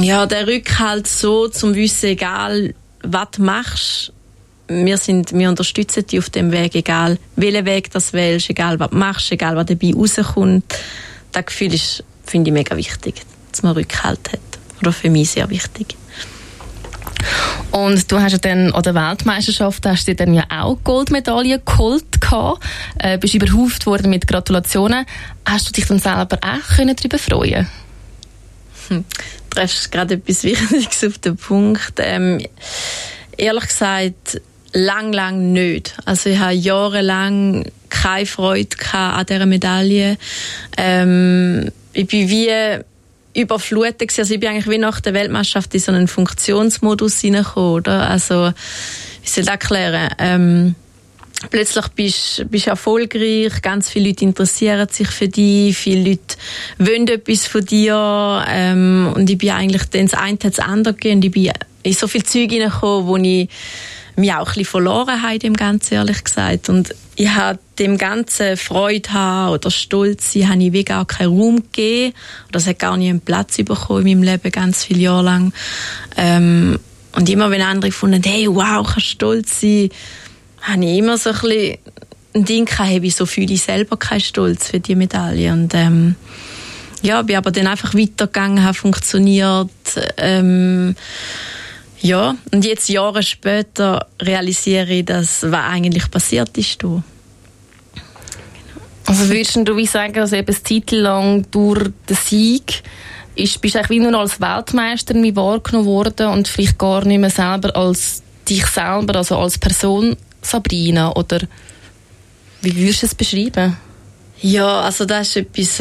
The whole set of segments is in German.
Ja, der Rückhalt so, zum Wissen, egal was du machst, wir unterstützen dich auf dem Weg, egal welchen Weg du wählst, egal was du machst, egal was dabei rauskommt. Das Gefühl ist, finde ich, mega wichtig, dass man Rückhalt hat. Oder für mich sehr wichtig. Und du hast ja dann an der Weltmeisterschaft hast du dann ja auch Goldmedaille geholt gehabt. Bist überhauft worden mit Gratulationen. Hast du dich dann selber auch darüber freuen? Du treffst gerade etwas Wichtiges auf den Punkt. Ehrlich gesagt, lang nicht. Also ich habe jahrelang keine Freude an dieser Medaille. Ich bin wie überflutet gewesen. Also ich bin eigentlich wie nach der Weltmeisterschaft in so einen Funktionsmodus hineingekommen, oder? Also, wie soll ich das erklären? Plötzlich bist du erfolgreich, ganz viele Leute interessieren sich für dich, viele Leute wollen etwas von dir, und ich bin eigentlich dann das eine hat das andere gegeben, und ich bin in so viele Zeug hineingekommen, wo ich mich auch ein bisschen verloren habe, dem Ganzen, ehrlich gesagt. Und ich habe dem Ganzen Freude haben oder Stolz sein, habe ich wie gar keinen Raum gegeben. Oder es hat gar nicht einen Platz bekommen in meinem Leben, ganz viele Jahre lang. Und immer wenn andere gefunden haben, hey, wow, kannst stolz sein, habe ich immer so ein bisschen ein Ding gehabt, habe ich so fühle ich selber keinen Stolz für die Medaille. Und ja, bin aber dann einfach weitergegangen, habe funktioniert. Ja, und jetzt Jahre später realisiere ich, dass was eigentlich passiert ist. Also würdest du wie sagen, also eben eine Zeit lang durch den Sieg bist du eigentlich wie nur als Weltmeister wahrgenommen worden und vielleicht gar nicht mehr selber als dich selber, also als Person Sabrina, oder wie würdest du es beschreiben? Ja, also das ist etwas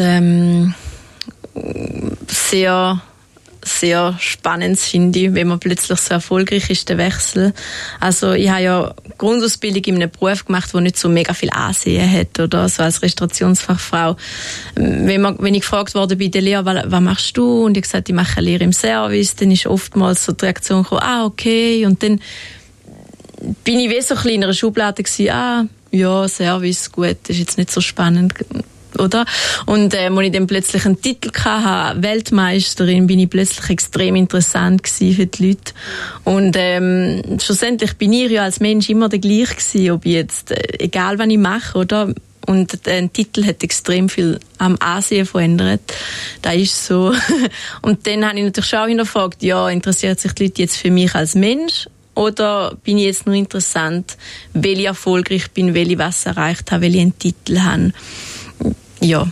sehr Spannendes, finde ich, wenn man plötzlich so erfolgreich ist, der Wechsel. Also ich habe ja Grundausbildung in einem Beruf gemacht, der nicht so mega viel Ansehen hat, oder so als Restaurationsfachfrau. Wenn ich gefragt wurde bei der Lehre, was machst du? Und ich gesagt, ich mache eine Lehre im Service, dann ist oftmals so die Reaktion gekommen, okay. Und dann bin ich wie so ein bisschen in einer Schublade gewesen, ja, Service, gut, ist jetzt nicht so spannend, oder? Und als ich dann plötzlich einen Titel hatte, Weltmeisterin, bin ich plötzlich extrem interessant gewesen für die Leute. Und schlussendlich bin ich ja als Mensch immer der gleiche gewesen, ob ich jetzt, egal was ich mache, oder? Und der Titel hat extrem viel am Ansehen verändert. Das ist so. Und dann habe ich natürlich auch hinterfragt, ja, interessiert sich die Leute jetzt für mich als Mensch? Oder bin ich jetzt nur interessant, weil ich erfolgreich bin, weil ich was erreicht habe, weil ich einen Titel habe? Ja.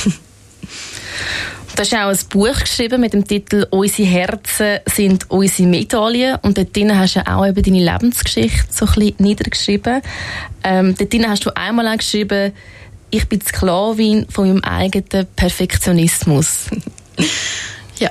Du hast auch ein Buch geschrieben mit dem Titel «Unsere Herzen sind unsere Medaillen». Und dort drin hast du auch eben deine Lebensgeschichte so ein bisschen niedergeschrieben. Dort drin hast du einmal auch geschrieben, «Ich bin die Sklavin von meinem eigenen Perfektionismus». Ja.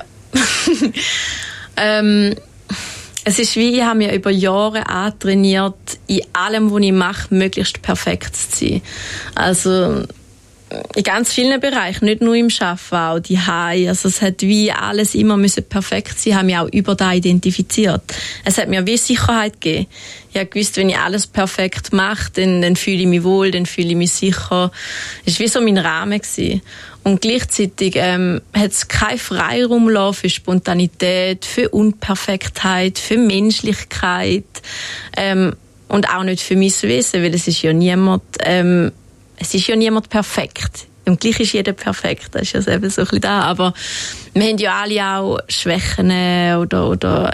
Es ist wie, ich habe mir über Jahre antrainiert, in allem, was ich mache, möglichst perfekt zu sein. Also in ganz vielen Bereichen, nicht nur im Arbeiten, auch die Hause. Also es hat wie alles immer perfekt sein, habe mich auch über das identifiziert. Es hat mir wie Sicherheit gegeben. Ich habe gewusst, wenn ich alles perfekt mache, dann fühle ich mich wohl, dann fühle ich mich sicher. Es war wie so mein Rahmen gewesen. Und gleichzeitig hat es keinen Freiraum für Spontanität, für Unperfektheit, für Menschlichkeit und auch nicht für mein Wesen, weil es ist ja niemand perfekt. Und gleich ist jeder perfekt, das ist ja eben so ein bisschen da. Aber wir haben ja alle auch Schwächen oder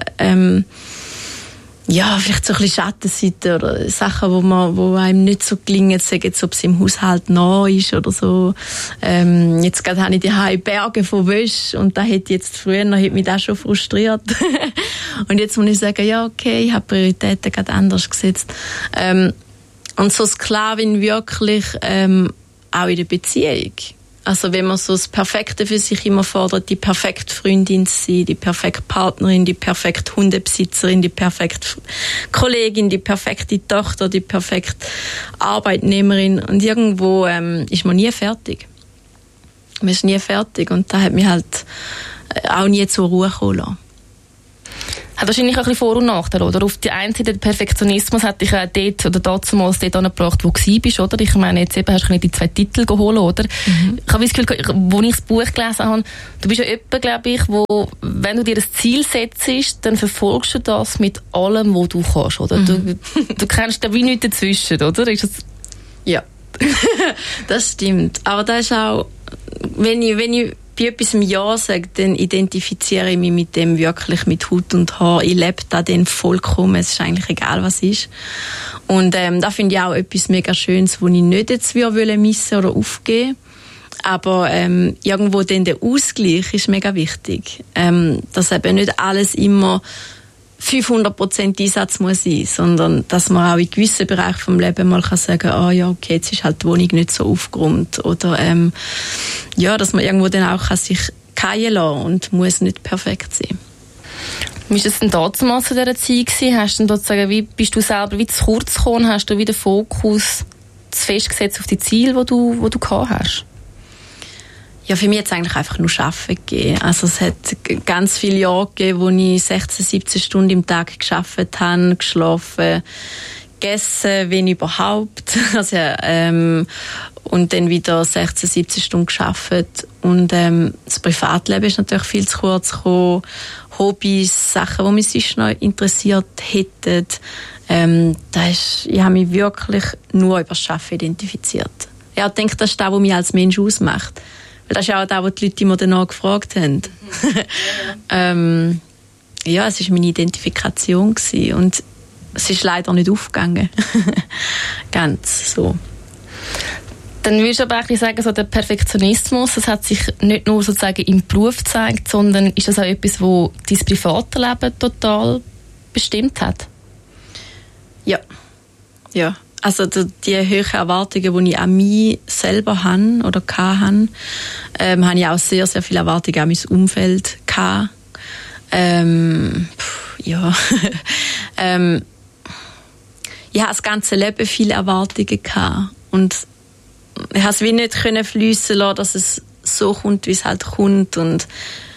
ja, vielleicht so ein bisschen Schattenseiten oder Sachen, wo einem nicht so gelingen, sagen jetzt, ob es im Haushalt neu ist oder so. Jetzt gerade habe ich die Berge von Wäsche und da hätte jetzt früher mich das schon frustriert. Und jetzt muss ich sagen, ja, okay, ich habe Prioritäten gerade anders gesetzt. Und so Sklavin wirklich auch in der Beziehung. Also wenn man so das Perfekte für sich immer fordert, die perfekte Freundin zu sein, die perfekte Partnerin, die perfekte Hundebesitzerin, die perfekte Kollegin, die perfekte Tochter, die perfekte Arbeitnehmerin. Und irgendwo ist man nie fertig. Man ist nie fertig und da hat mich halt auch nie zur Ruhe kommen lassen. Hat Hat wahrscheinlich auch ein bisschen Vor- und Nachteile, oder? Auf die einen Seite, der Perfektionismus hat dich auch dort oder damals dort angebracht, wo du bist, oder? Ich meine, jetzt eben hast du die 2 Titel geholt, oder? Ich habe das Gefühl, als ich das Buch gelesen habe, du bist ja jemand, glaube ich, wo, wenn du dir ein Ziel setzt, dann verfolgst du das mit allem, was du kannst, oder? Du kennst da wie nichts dazwischen, oder? Ist das... Ja, das stimmt. Aber das ist auch, wenn ich bei etwas Ja sage, dann identifiziere ich mich mit dem wirklich mit Haut und Haar. Ich lebe da dann vollkommen. Es ist eigentlich egal, was ist. Und da finde ich auch etwas mega Schönes, wo ich nicht jetzt missen oder aufgeben. Aber irgendwo dann der Ausgleich ist mega wichtig. Dass eben nicht alles immer 500% Einsatz muss sein, sondern dass man auch in gewissen Bereichen vom Leben mal kann sagen, ja, okay, jetzt ist halt die Wohnung nicht so aufgeräumt. Oder ja, dass man irgendwo dann auch kann sich fallen lassen und muss nicht perfekt sein. Wie war es denn damals zu dieser Zeit gewesen? Hast du denn sozusagen, wie bist du selber wie zu kurz gekommen? Hast du wieder Fokus zu festgesetzt auf die Ziele, die du gehabt hast? Ja, für mich hat es eigentlich einfach nur Arbeiten gegeben. Also es hat ganz viele Jahre gegeben, wo ich 16, 17 Stunden im Tag gearbeitet habe, geschlafen, gegessen, wenn überhaupt. Also, und dann wieder 16, 17 Stunden gearbeitet. Und das Privatleben ist natürlich viel zu kurz gekommen. Hobbys, Sachen, die mich sonst noch interessiert hätten. Ich habe mich wirklich nur über das Arbeiten identifiziert. Ich denke, das ist das, was mich als Mensch ausmacht. Weil das ist ja auch das, was die Leute immer danach gefragt haben. Ja, es war meine Identifikation gewesen. Und es ist leider nicht aufgegangen. Ganz so. Dann würdest du aber eigentlich sagen, so der Perfektionismus, das hat sich nicht nur sozusagen im Beruf gezeigt, sondern ist das auch etwas, das dein privates Leben total bestimmt hat? Ja. Ja. Also die hohen Erwartungen, die ich an mich selber habe oder hatte, habe ich auch sehr, sehr viele Erwartungen an mein Umfeld gehabt. Ja. Ich habe das ganze Leben viele Erwartungen gehabt. Und ich konnte es wie nicht fliessen lassen, dass es so kommt, wie es halt kommt. Und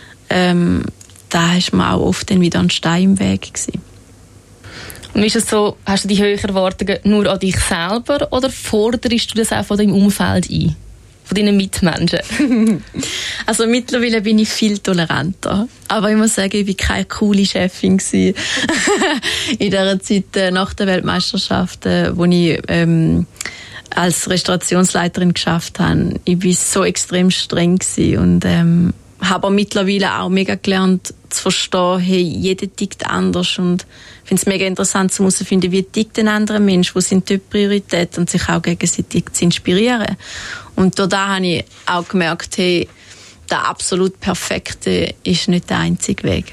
da ist mir auch oft dann wieder ein Stein im Weg gewesen. Und ist es so, hast du die höheren Erwartungen nur an dich selber oder forderst du das auch von deinem Umfeld ein? Von deinen Mitmenschen? Also mittlerweile bin ich viel toleranter. Aber ich muss sagen, ich war keine coole Chefin gewesen. In dieser Zeit nach der Weltmeisterschaft, wo ich als Restaurationsleiterin geschafft habe. Ich war so extrem streng gewesen und habe mittlerweile auch mega gelernt zu verstehen, hey, jeder tickt anders und ich finde es mega interessant zu herausfinden, wie tickt ein anderer Mensch, wo sind die Prioritäten und sich auch gegenseitig zu inspirieren. Und da habe ich auch gemerkt, hey, der absolut Perfekte ist nicht der einzige Weg.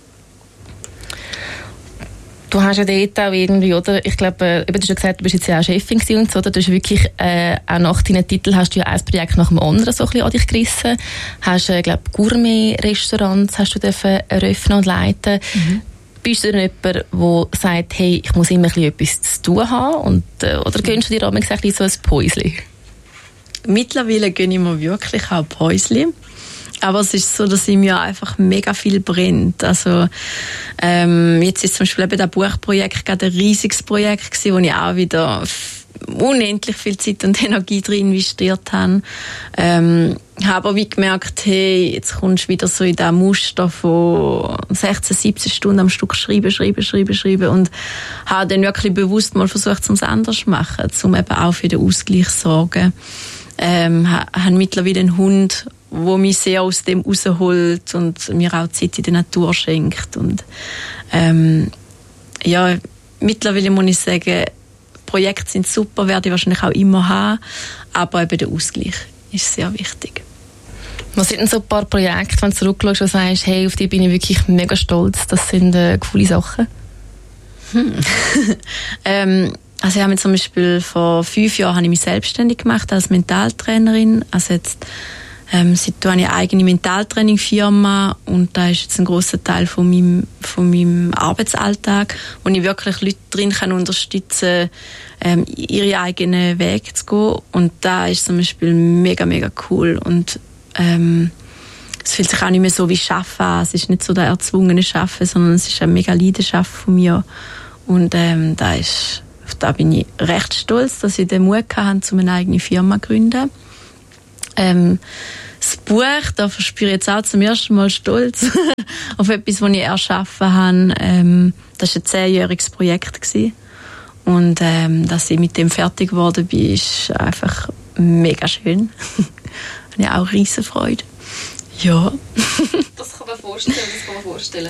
Du hast ja dort auch irgendwie, oder? Ich glaube, du hast ja gesagt, du bist jetzt ja auch Chefin und so, oder? Du hast wirklich, auch nach deinen Titeln hast du ja ein Projekt nach dem anderen so ein bisschen an dich gerissen. Hast, glaube Gourmet-Restaurants hast du dürfen eröffnen und leiten. Bist du denn jemand, der sagt, hey, ich muss immer etwas zu tun haben? Und, oder gönnst du dir auch so ein Päuschen? Mittlerweile gönne ich mir wirklich auch Päuschen. Aber es ist so, dass in mir einfach mega viel brennt. Also, jetzt ist zum Beispiel eben das Buchprojekt gerade ein riesiges Projekt gewesen, wo ich auch wieder unendlich viel Zeit und Energie drin investiert habe. Habe aber wie gemerkt, hey, jetzt kommst du wieder so in das Muster von 16, 17 Stunden am Stück schreiben und habe dann wirklich bewusst mal versucht, es anders zu machen, um eben auch für den Ausgleich zu sorgen. Habe mittlerweile einen Hund, der mich sehr aus dem rausholt und mir auch Zeit in der Natur schenkt. Und ja, mittlerweile muss ich sagen, Projekte sind super, werde ich wahrscheinlich auch immer haben, aber eben der Ausgleich ist sehr wichtig. Was sind denn so ein paar Projekte, wenn du zurückschaust und sagst, hey, auf die bin ich wirklich mega stolz, das sind coole Sachen? Also ich habe zum Beispiel vor 5 Jahren habe ich mich selbstständig gemacht als Mentaltrainerin. Also jetzt seitdem habe ich eine eigene Mentaltraining-Firma und da ist jetzt ein grosser Teil von meinem Arbeitsalltag, wo ich wirklich Leute drin kann unterstützen, ihre eigenen Wege zu gehen. Und da ist zum Beispiel mega, mega cool. Und es fühlt sich auch nicht mehr so wie Arbeiten an. Es ist nicht so der erzwungene Arbeiten, sondern es ist eine mega Leidenschaft von mir. Und auf da bin ich recht stolz, dass ich den Mut hatte, um eine eigene Firma zu gründen. Das Buch, da verspüre ich jetzt auch zum ersten Mal Stolz auf etwas, das ich erschaffen habe. Das war ein 10-jähriges Projekt. Und dass ich mit dem fertig geworden bin, ist einfach mega schön. Habe ich auch riesen Freude. Ja. Das kann man vorstellen.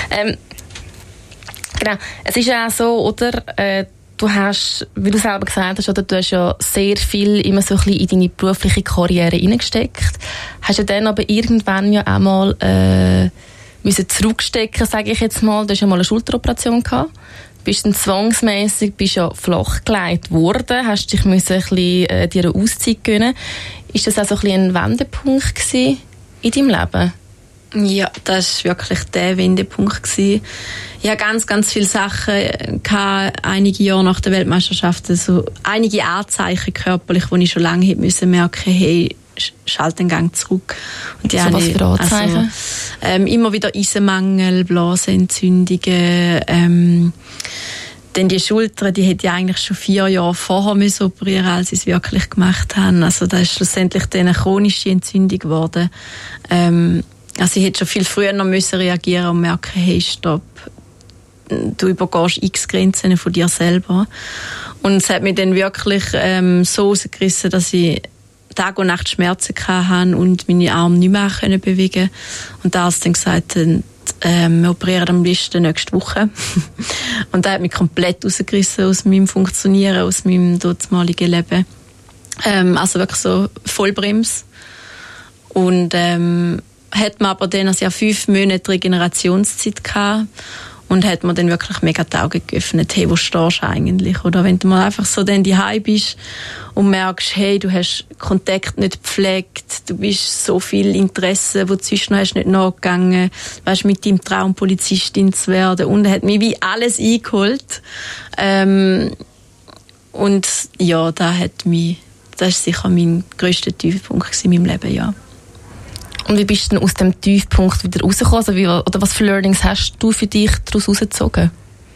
Genau. Es ist ja auch so, oder? Du hast, wie du selber gesagt hast, oder, du hast ja sehr viel immer so ein bisschen in deine berufliche Karriere hineingesteckt. Hast du dann aber irgendwann ja auch mal müssen zurückstecken, sage ich jetzt mal. Du hast ja mal eine Schulteroperation gehabt. Bist dann zwangsmässig flachgelegt worden, hast dich müssen ein bisschen, dir eine Auszeit gönnen. Ist das auch so ein bisschen ein Wendepunkt gewesen in deinem Leben? Ja, das war wirklich der Wendepunkt gewesen. Ich hatte ganz, ganz viele Sachen gehabt, einige Jahre nach der Weltmeisterschaft, also einige Anzeichen körperlich, wo ich schon lange hätte müssen merken, hey, schalt den Gang zurück. Und die so was für Anzeichen? Also, immer wieder Eisenmangel, Blasenentzündungen, dann die Schulter, die hätte ich eigentlich schon 4 Jahre vorher müssen operieren, als sie es wirklich gemacht haben. Also da ist schlussendlich dann eine chronische Entzündung geworden. Also ich hätte schon viel früher noch müssen reagieren und merken, hey, stopp, du übergehst x Grenzen von dir selber. Und es hat mich dann wirklich so rausgerissen, dass ich Tag und Nacht Schmerzen hatte und meine Arme nicht mehr bewegen konnte. Und der Arzt dann gesagt, wir operieren am besten nächste Woche. Und das hat mich komplett rausgerissen aus meinem Funktionieren, aus meinem damaligen Leben. Also wirklich so Vollbremse. Und hat man aber dann also 5 Monate Regenerationszeit gehabt und hat man dann wirklich mega die Augen geöffnet, hey, wo stehst du eigentlich? Oder wenn du mal einfach so dann daheim bist und merkst, hey, du hast Kontakt nicht gepflegt, du bist so viel Interesse, wo du zwischen hast, nicht nachgegangen, weißt, mit deinem Traum Polizistin zu werden, und hat mich wie alles eingeholt. Und ja, das ist sicher mein grösster Tiefpunkt in meinem Leben, ja. Und wie bist du denn aus dem Tiefpunkt wieder rausgekommen? Also oder was für Learnings hast du für dich daraus rausgezogen?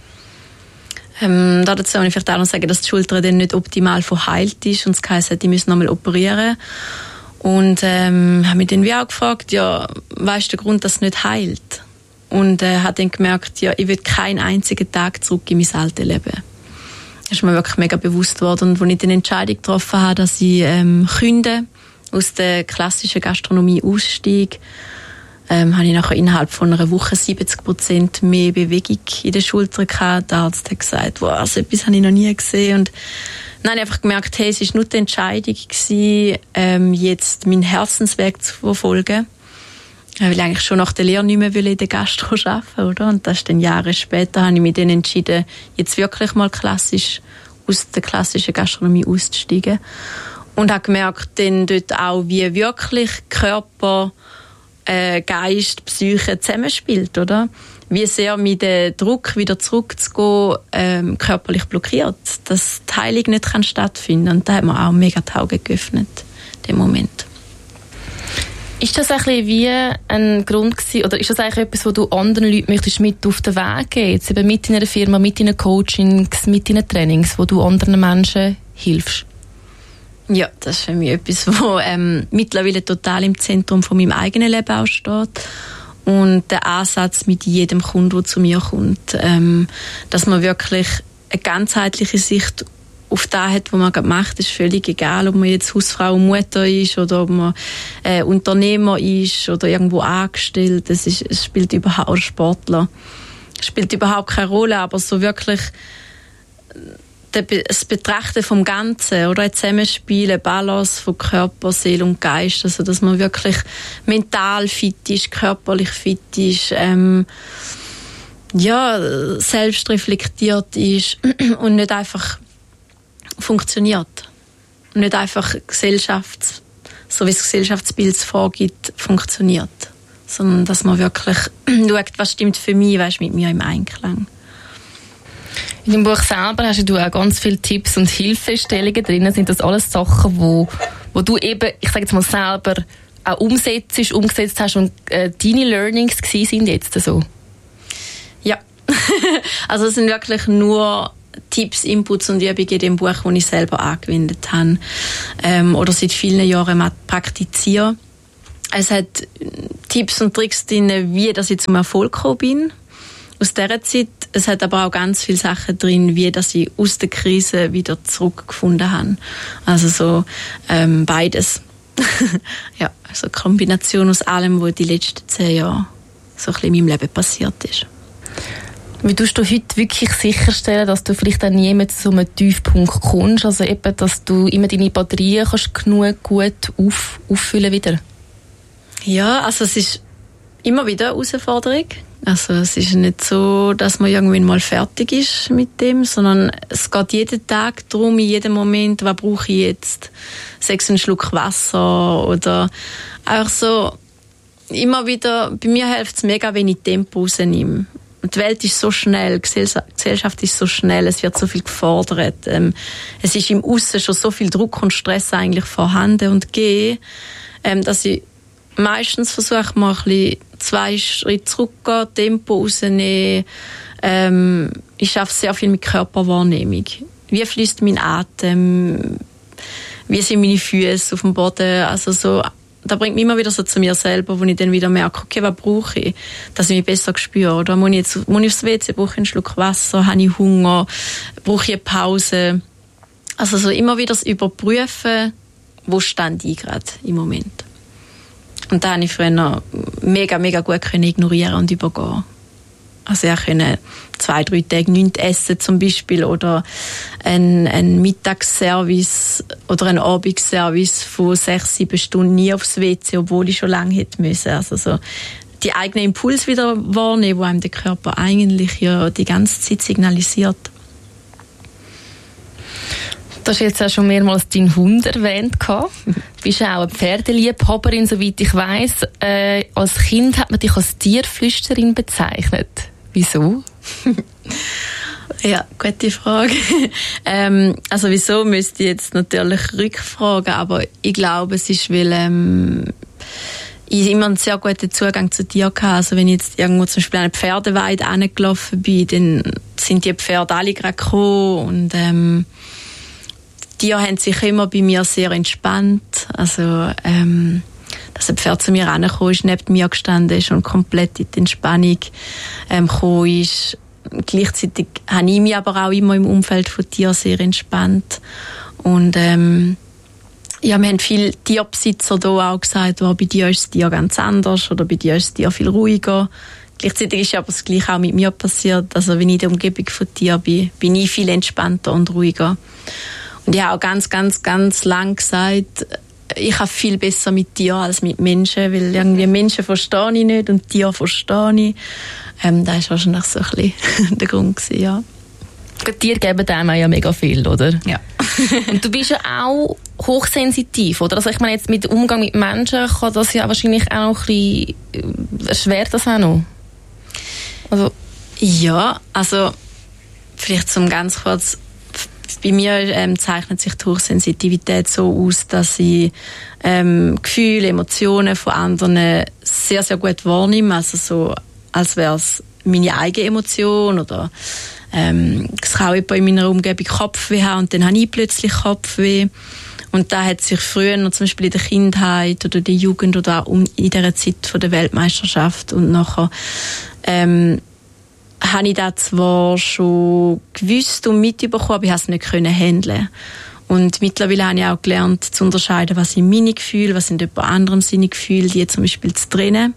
Dazu muss ich vielleicht auch noch sagen, dass die Schulter dann nicht optimal verheilt ist und es heisst, ich muss nochmal operieren. Und habe mich dann wie auch gefragt, ja, was ist der Grund, dass es nicht heilt? Und habe dann gemerkt, ja, ich will keinen einzigen Tag zurück in mein altes Leben. Das ist mir wirklich mega bewusst geworden. Und als ich dann die Entscheidung getroffen habe, dass ich künde, aus der klassischen Gastronomie aussteige, habe ich nachher innerhalb von einer Woche 70% mehr Bewegung in den Schultern gehabt. Der Arzt hat gesagt, wow, so etwas habe ich noch nie gesehen. Und dann habe ich einfach gemerkt, hey, es war nur die Entscheidung gewesen, jetzt meinen Herzensweg zu verfolgen. Weil ich eigentlich schon nach der Lehre nicht mehr in der Gastro arbeiten, oder? Und das ist dann Jahre später, habe ich mich dann entschieden, jetzt wirklich mal klassisch aus der klassischen Gastronomie auszusteigen. Und habe gemerkt, dann dort auch, wie wirklich Körper, Geist, Psyche zusammenspielt, oder? Wie sehr mich der Druck, wieder zurückzugehen, körperlich blockiert, dass die Heilung nicht stattfinden kann. Und da hat man auch mega die Augen geöffnet, in dem Moment. Ist das ein bisschen wie ein Grund gewesen, oder ist das eigentlich etwas, wo du anderen Leuten möchtest mit auf den Weg geben? Jetzt eben mit deiner Firma, mit deinen Coachings, mit deinen Trainings, wo du anderen Menschen hilfst? Ja, das ist für mich etwas, was mittlerweile total im Zentrum von meinem eigenen Leben auch steht. Und der Ansatz mit jedem Kunden, der zu mir kommt, dass man wirklich eine ganzheitliche Sicht auf das hat, was man gerade macht, ist völlig egal, ob man jetzt Hausfrau und Mutter ist oder ob man Unternehmer ist oder irgendwo angestellt. Es spielt überhaupt, oder Sportler. Es spielt überhaupt keine Rolle, aber so wirklich das Betrachten vom Ganzen oder ein Zusammenspielen, Balance von Körper, Seele und Geist, also dass man wirklich mental fit ist, körperlich fit ist, selbst reflektiert ist und nicht einfach funktioniert. Und nicht einfach so wie das Gesellschaftsbild es vorgibt, funktioniert. Sondern dass man wirklich schaut, was stimmt für mich, was ist mit mir im Einklang. In dem Buch selber hast du auch ganz viele Tipps und Hilfestellungen drin. Sind das alles Sachen, wo du eben, ich sage jetzt mal selber, auch umgesetzt hast und deine Learnings sind jetzt so? Ja, also es sind wirklich nur Tipps, Inputs und Übungen in dem Buch, die ich selber angewendet habe oder seit vielen Jahren praktiziere. Es hat Tipps und Tricks drin, wie dass ich zum Erfolg gekommen bin aus dieser Zeit. Es hat aber auch ganz viele Sachen drin, wie dass ich aus der Krise wieder zurückgefunden habe. Also so beides. Ja, so eine Kombination aus allem, was die letzten 10 Jahre so ein bisschen in meinem Leben passiert ist. Wie tust du heute wirklich sicherstellen, dass du vielleicht auch nie mehr zu so einem Tiefpunkt kommst? Also eben, dass du immer deine Batterien kannst genug gut auffüllen wieder? Ja, also es ist immer wieder eine Herausforderung. Also es ist nicht so, dass man irgendwann mal fertig ist mit dem, sondern es geht jeden Tag darum, in jedem Moment, was brauche ich jetzt? Sei es ein Schluck Wasser oder einfach so, immer wieder, bei mir hilft es mega, wenn ich Tempo rausnehme. Die Welt ist so schnell, die Gesellschaft ist so schnell, es wird so viel gefordert. Es ist im Aussen schon so viel Druck und Stress eigentlich vorhanden und gegeben, dass ich meistens versuche, mal ein bisschen 2 Schritte zurückgehen, Tempo rausnehmen. Ich arbeite sehr viel mit Körperwahrnehmung. Wie fließt mein Atem? Wie sind meine Füße auf dem Boden? Also so, da bringt mich immer wieder so zu mir selber, wo ich dann wieder merke, okay, was brauche ich, dass ich mich besser spüre. Oder muss ich aufs WC, brauche ich einen Schluck Wasser, habe ich Hunger, brauche ich eine Pause. Also so immer wieder das Überprüfen, wo stand ich gerade im Moment. Und da konnte ich früher mega, mega gut ignorieren und übergehen. Also ich konnte 2-3 Tage nichts essen zum Beispiel oder ein Mittagsservice oder ein Abendservice von 6-7 Stunden nie aufs WC, obwohl ich schon lange hätte müssen. Also so die eigenen Impulse wieder wahrnehmen, die einem der Körper eigentlich ja die ganze Zeit signalisiert. Du hast jetzt auch schon mehrmals deinen Hund erwähnt. Du bist auch eine Pferdeliebhaberin, soweit ich weiss. Als Kind hat man dich als Tierflüsterin bezeichnet. Wieso? Ja, gute Frage. Also wieso müsste ich jetzt natürlich rückfragen, aber ich glaube, es ist, weil ich immer einen sehr guten Zugang zu Tieren hatte. Also wenn ich jetzt irgendwo zum Beispiel an eine Pferdeweide hingelaufen bin, dann sind die Pferde alle gerade gekommen und die Tiere haben sich immer bei mir sehr entspannt. Also, dass ein Pferd zu mir rangekommen ist, neben mir gestanden ist und komplett in die Entspannung gekommen ist. Gleichzeitig habe ich mich aber auch immer im Umfeld von Tieren sehr entspannt. Und ja, wir haben viele Tierbesitzer da auch gesagt, bei dir ist das Tier ganz anders oder bei dir ist das Tier viel ruhiger. Gleichzeitig ist aber das Gleiche auch mit mir passiert. Also wenn ich in der Umgebung von Tieren bin ich viel entspannter und ruhiger. Und ich habe auch ganz, ganz, ganz lang gesagt, ich habe viel besser mit Tieren als mit Menschen, weil irgendwie Menschen verstehe ich nicht und Tiere verstehe ich. Das war wahrscheinlich so ein bisschen der Grund gewesen, ja. Die Tiere geben einem ja mega viel, oder? Ja. Und du bist ja auch hochsensitiv, oder? Also ich meine, jetzt mit dem Umgang mit Menschen kann das ja wahrscheinlich auch noch ein bisschen erschwert das auch noch. Also. Ja, also vielleicht zum ganz kurz. Bei mir zeichnet sich die Hochsensitivität so aus, dass ich Gefühle, Emotionen von anderen sehr, sehr gut wahrnehme. Also so, als wäre es meine eigene Emotion oder es kann auch jemand in meiner Umgebung Kopfweh haben und dann habe ich plötzlich Kopfweh. Und da hat sich früher noch zum Beispiel in der Kindheit oder der Jugend oder auch in dieser Zeit von der Weltmeisterschaft und nachher habe ich das zwar schon gewusst und mitbekommen, aber ich konnte es nicht handeln. Und mittlerweile habe ich auch gelernt, zu unterscheiden, was sind meine Gefühle, was sind jemand anderem seine Gefühle, die zum Beispiel zu trennen.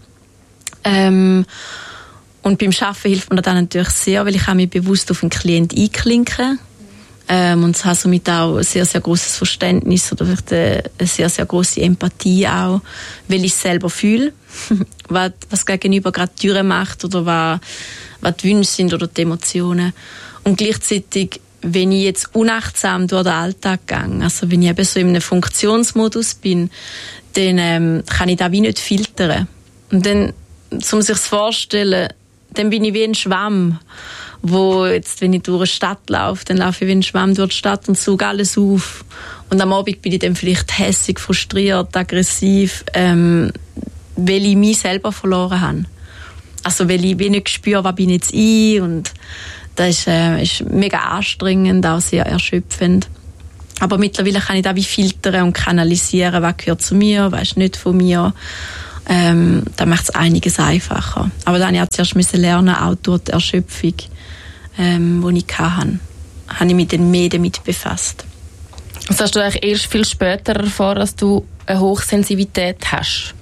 Und beim Arbeiten hilft mir das natürlich sehr, weil ich mich bewusst auf einen Klienten einklinken und es hat somit auch ein sehr, sehr grosses Verständnis oder vielleicht eine sehr, sehr grosse Empathie auch, weil ich es selber fühle, was gegenüber gerade Türen macht oder was die Wünsche sind oder die Emotionen. Und gleichzeitig, wenn ich jetzt unachtsam durch den Alltag gehe, also wenn ich eben so in einem Funktionsmodus bin, dann kann ich das wie nicht filtern. Und dann, um sich das vorzustellen, dann bin ich wie ein Schwamm. wo jetzt, wenn ich durch eine Stadt laufe, dann laufe ich wie ein Schwamm durch die Stadt und sauge alles auf. Und am Abend bin ich dann vielleicht hässig, frustriert, aggressiv, weil ich mich selber verloren habe. Also weil ich nicht spüre, was bin ich jetzt ein, und das ist mega anstrengend, auch sehr erschöpfend. Aber mittlerweile kann ich da wie filtern und kanalisieren, was gehört zu mir, was ist nicht von mir. Da macht es einiges einfacher. Aber dann musste ich zuerst lernen, auch durch die Erschöpfung, die ich hatte, habe ich mich dann mehr damit befasst. Das hast du eigentlich erst viel später erfahren, dass du eine Hochsensitivität hast?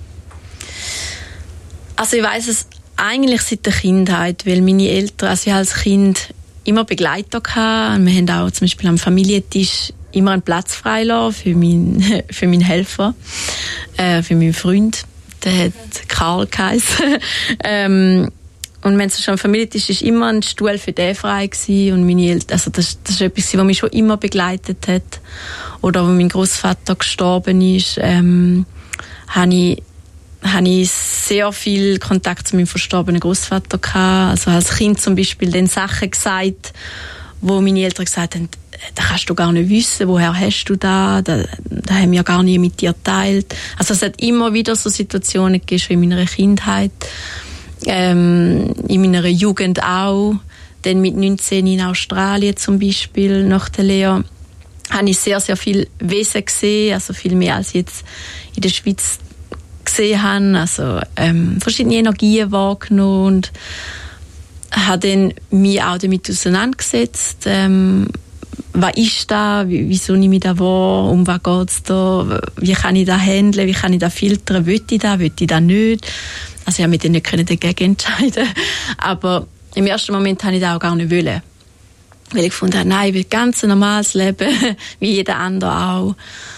Also ich weiss es eigentlich seit der Kindheit, weil meine Eltern, also ich als Kind immer Begleiter hatten. Wir haben auch zum Beispiel am Familientisch immer einen Platz freigelassen für meinen Helfer, für meinen Freund. Der hat Karl geheißen. Und wenn es schon am Familientisch ist, immer ein Stuhl für den frei gewesen. Und meine Eltern, also das ist etwas, was mich schon immer begleitet hat. Oder als mein Großvater gestorben ist, habe ich sehr viel Kontakt zu meinem verstorbenen Großvater gehabt. Also als Kind zum Beispiel den Sachen gesagt, wo meine Eltern gesagt haben, das kannst du gar nicht wissen, woher hast du das haben wir gar nie mit dir geteilt. Also es hat immer wieder so Situationen gegeben, schon in meiner Kindheit, in meiner Jugend auch. Dann mit 19 in Australien zum Beispiel, nach der Lehre, habe ich sehr, sehr viel Wesen gesehen, also viel mehr als ich jetzt in der Schweiz gesehen habe, also verschiedene Energien wahrgenommen und habe dann mich auch damit auseinandergesetzt, was ist das, wieso nehme ich das wahr, um was geht es da, wie kann ich das handeln, wie kann ich das filtern, will ich das nicht. Also ich habe mich dann nicht dagegen entscheiden, aber im ersten Moment habe ich das auch gar nicht wollen. Weil ich gefunden habe, nein, ich will ganz ein normales Leben, wie jeder andere auch.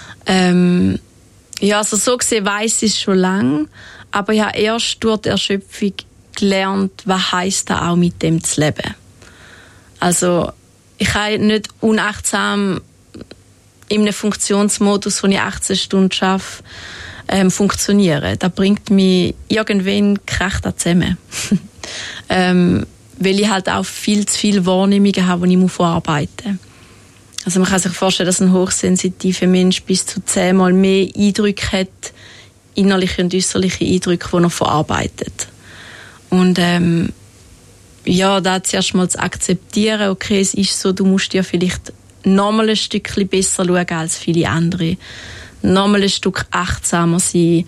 Ja, also so gesehen weiss ich es schon lange, aber ich habe erst durch die Erschöpfung gelernt, was heisst das auch mit dem zu leben. Also ich kann nicht unachtsam in einem Funktionsmodus, wo ich 18 Stunden arbeite, funktionieren. Das bringt mich irgendwann kracht das zusammen. Weil ich halt auch viel zu viele Wahrnehmungen habe, die ich verarbeiten muss. Also man kann sich vorstellen, dass ein hochsensitiver Mensch bis zu 10-mal mehr Eindrücke hat, innerliche und äußerliche Eindrücke, die er verarbeitet. Und ja, da zuerst mal zu akzeptieren, okay, es ist so, du musst dir vielleicht nochmal ein Stückchen besser schauen als viele andere. Nochmal ein Stück achtsamer sein.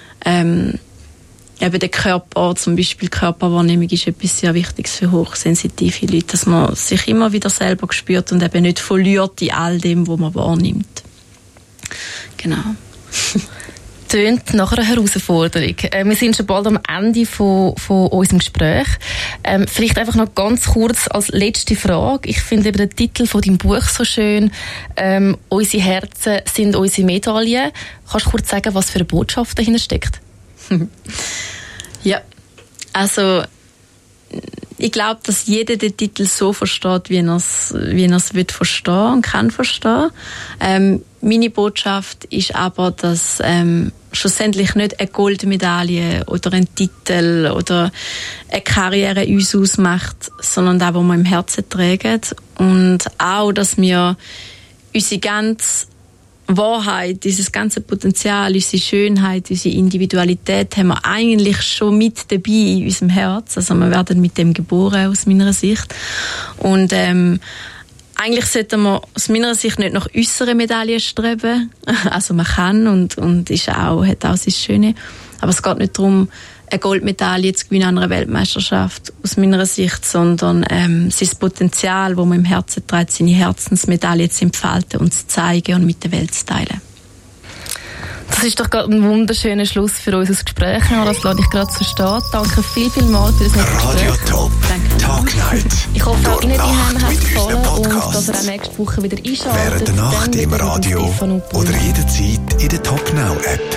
Eben der Körper, zum Beispiel Körperwahrnehmung, ist etwas sehr Wichtiges für hochsensitive Leute, dass man sich immer wieder selber spürt und eben nicht verliert in all dem, was man wahrnimmt. Genau. Tönt nach einer Herausforderung. Wir sind schon bald am Ende von unserem Gespräch. Vielleicht einfach noch ganz kurz als letzte Frage. Ich finde eben den Titel von deinem Buch so schön. Unsere Herzen sind unsere Medaillen. Kannst du kurz sagen, was für eine Botschaft dahinter steckt? Ja, also ich glaube, dass jeder den Titel so versteht, wie er es will verstehen und kann verstehen. Meine Botschaft ist aber, dass schlussendlich nicht eine Goldmedaille oder ein Titel oder eine Karriere uns ausmacht, sondern das, was wir im Herzen tragen. Und auch, dass wir unsere ganze Wahrheit, dieses ganze Potenzial, unsere Schönheit, unsere Individualität haben wir eigentlich schon mit dabei in unserem Herz. Also wir werden mit dem geboren, aus meiner Sicht. Und eigentlich sollten wir aus meiner Sicht nicht nach äußeren Medaillen streben. Also man kann und ist auch, hat auch sein Schöne. Aber es geht nicht darum, eine Goldmedaille zu gewinnen an einer Weltmeisterschaft, aus meiner Sicht, sondern sein Potenzial, das man im Herzen trägt, seine Herzensmedaille zu entfalten und zu zeigen und mit der Welt zu teilen. Das ist doch gerade ein wunderschöner Schluss für unser Gespräch. Das lasse ich gerade so stehen. Danke vielmals für das nette Gespräch. Radio Top. Tag Night. Ich hoffe, auch Ihnen die Heim hat gefallen und dass ihr auch nächste Woche wieder einschaltet. Während der Nacht im Radio oder jederzeit in der Top Now App.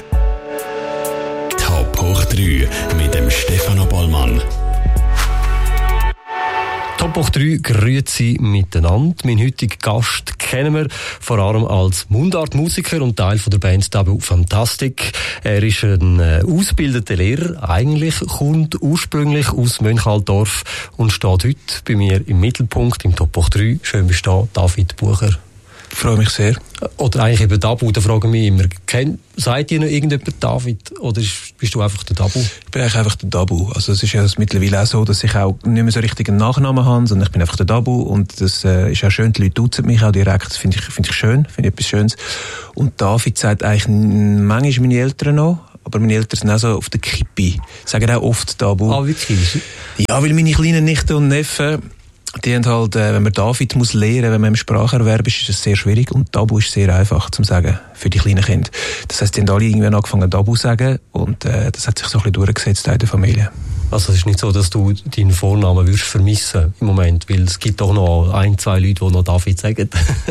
Top hoch 3 mit dem Stefano Bollmann. Top Top 3 grüezi miteinander. Mein heutiger Gast kennen wir vor allem als Mundartmusiker und Teil von der Band Tabu Fantastic. Er ist ein ausgebildeter Lehrer. Eigentlich kommt ursprünglich aus Mönchaldorf und steht heute bei mir im Mittelpunkt im Top 3. Schön bist du da, David Bucher. Ich freue mich sehr. Oder eigentlich eben Tabu, da fragen mich immer, seid ihr noch irgendjemand David oder bist du einfach der Tabu? Ich bin eigentlich einfach der Tabu. Also es ist ja mittlerweile auch so, dass ich auch nicht mehr so richtig einen Nachnamen habe, sondern ich bin einfach der Tabu und das ist auch schön, die Leute duzen mich auch direkt, das finde ich schön, finde ich etwas Schönes. Und David sagt eigentlich manchmal meine Eltern noch, aber meine Eltern sind auch so auf der Kippe, sagen auch oft Tabu. Ah, wirklich? Ja, weil meine kleinen Nichten und Neffen, die haben halt, wenn man David muss lernen, wenn man im Spracherwerb ist es sehr schwierig und Tabu ist sehr einfach zu sagen für die kleinen Kinder. Das heisst, die haben alle irgendwie angefangen Tabu zu sagen und das hat sich so ein bisschen durchgesetzt in der Familie. Also es ist nicht so, dass du deinen Vornamen würdest vermissen im Moment, weil es gibt doch noch 1-2 Leute, die noch David sagen.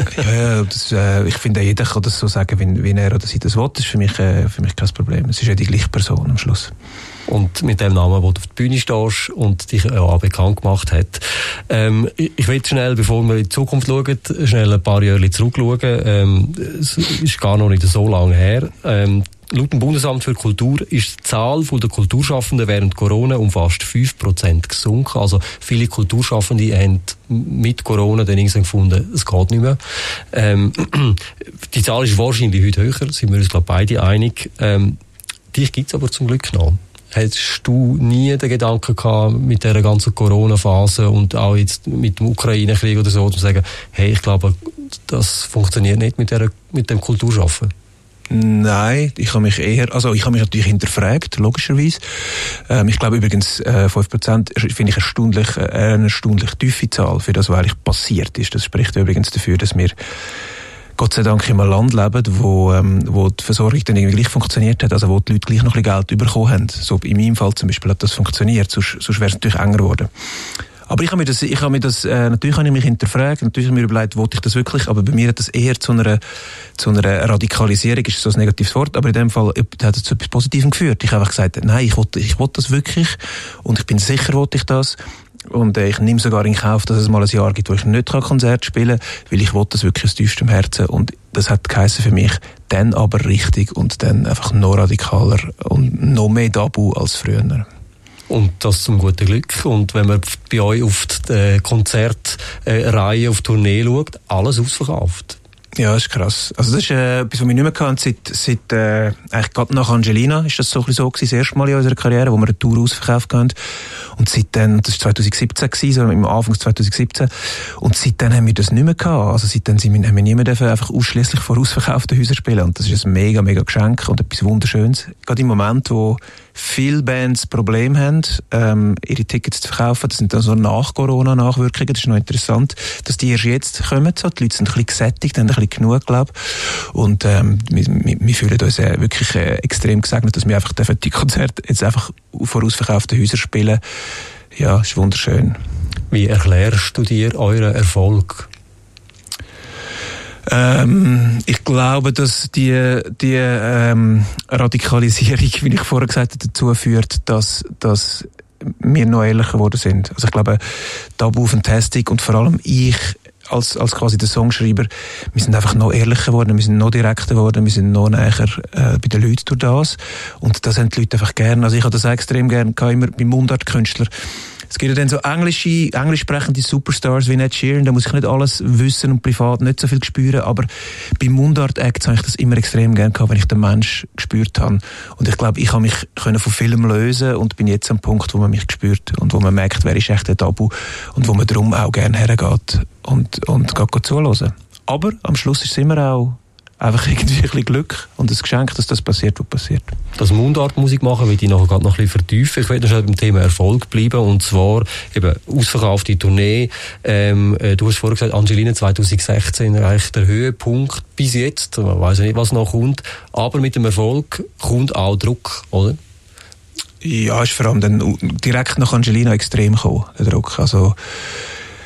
Ja, ich finde, jeder kann das so sagen, wie er oder sie das will. Das ist für mich kein Problem. Es ist ja die gleiche Person am Schluss. Und mit dem Namen, wo du auf der Bühne stehst und dich auch bekannt gemacht hat. Ich will schnell, bevor wir in die Zukunft schauen, schnell ein paar Jahre zurückschauen. Es ist gar noch nicht so lange her. Laut dem Bundesamt für Kultur ist die Zahl der Kulturschaffenden während Corona um fast 5% gesunken. Also viele Kulturschaffende haben mit Corona dann irgendwann gefunden, es geht nicht mehr. Die Zahl ist wahrscheinlich heute höher, sind wir uns glaube beide einig. Dich gibt es aber zum Glück noch. Hättest du nie den Gedanken gehabt, mit dieser ganzen Corona-Phase und auch jetzt mit dem Ukraine-Krieg oder so, zu sagen, hey, ich glaube, das funktioniert nicht mit dem Kulturschaffen? Nein, ich habe mich natürlich hinterfragt, logischerweise. Ich glaube übrigens, 5% finde ich eine erstaunlich tiefe Zahl für das, was eigentlich passiert ist. Das spricht übrigens dafür, dass wir Gott sei Dank in einem Land leben, wo die Versorgung dann irgendwie gleich funktioniert hat, also wo die Leute gleich noch ein bisschen Geld bekommen haben. So in meinem Fall zum Beispiel hat das funktioniert, sonst wäre es natürlich enger geworden. Aber natürlich habe ich mich hinterfragt, natürlich habe ich mir überlegt, wollte ich das wirklich, aber bei mir hat das eher zu einer Radikalisierung, ist so ein negatives Wort, aber in dem Fall hat es zu etwas Positivem geführt. Ich habe einfach gesagt, nein, ich will das wirklich und ich bin sicher, wollte ich das. Und ich nehme sogar in Kauf, dass es mal ein Jahr gibt, wo ich nicht Konzert spielen kann, weil ich will das wirklich aus tiefstem Herzen. Und das hat geheißen für mich, dann aber richtig und dann einfach noch radikaler und noch mehr Tabu als früher. Und das zum guten Glück. Und wenn man bei euch auf die Konzertreihe, auf die Tournee schaut, alles ausverkauft. Ja, das ist krass. Also das ist etwas, was wir nicht mehr kannten. Seit eigentlich gerade nach Angelina ist das so ein bisschen so gewesen, das erste Mal in unserer Karriere, wo wir eine Tour ausverkauft haben. Und seitdem, das war 2017 gewesen, so im Anfang 2017. Und seitdem haben wir das nicht mehr gehabt. Also seitdem haben wir nie mehr einfach ausschliesslich vor ausverkauften Häusern spielen. Und das ist ein mega, mega Geschenk und etwas Wunderschönes. Gerade im Moment, wo viele Bands Probleme haben, ihre Tickets zu verkaufen. Das sind dann so Nach-Corona-Nachwirkungen. Das ist noch interessant, dass die erst jetzt kommen. So. Die Leute sind ein bisschen gesättigt, haben ein bisschen genug, glaube ich. Und wir fühlen uns wirklich extrem gesegnet, dass wir einfach die Konzerte jetzt einfach vor ausverkauften Häusern spielen. Ja, ist wunderschön. Wie erklärst du dir euren Erfolg? Ich glaube, dass die Radikalisierung, wie ich vorher gesagt habe, dazu führt, dass wir noch ehrlicher geworden sind. Also ich glaube, Tabu Fantastic und vor allem ich als quasi der Songschreiber, wir sind einfach noch ehrlicher geworden, wir sind noch direkter geworden, wir sind noch näher bei den Leuten durch das. Und das haben die Leute einfach gerne. Also ich habe das extrem gerne immer bei Mundartkünstlern. Es gibt ja dann so englisch sprechende Superstars wie Ed Sheeran, da muss ich nicht alles wissen und privat nicht so viel spüren, aber bei Mundart-Acts habe ich das immer extrem gerne gehabt, wenn ich den Mensch gespürt habe. Und ich glaube, ich habe mich von Filmen lösen und bin jetzt am Punkt, wo man mich spürt und wo man merkt, wer ist echt der Tabu und wo man darum auch gerne hergeht und geht zuhören. Aber am Schluss ist es immer auch einfach irgendwie ein bisschen Glück und ein Geschenk, dass das passiert, was passiert. Das Mundartmusik machen will ich nachher gerade noch ein bisschen vertiefen. Ich will noch beim Thema Erfolg bleiben und zwar eben ausverkaufte Tournee. Du hast vorher gesagt, Angelina 2016 eigentlich der Höhepunkt bis jetzt. Man weiss nicht, was noch kommt. Aber mit dem Erfolg kommt auch Druck, oder? Ja, ist vor allem dann direkt nach Angelina extrem gekommen, der Druck. Also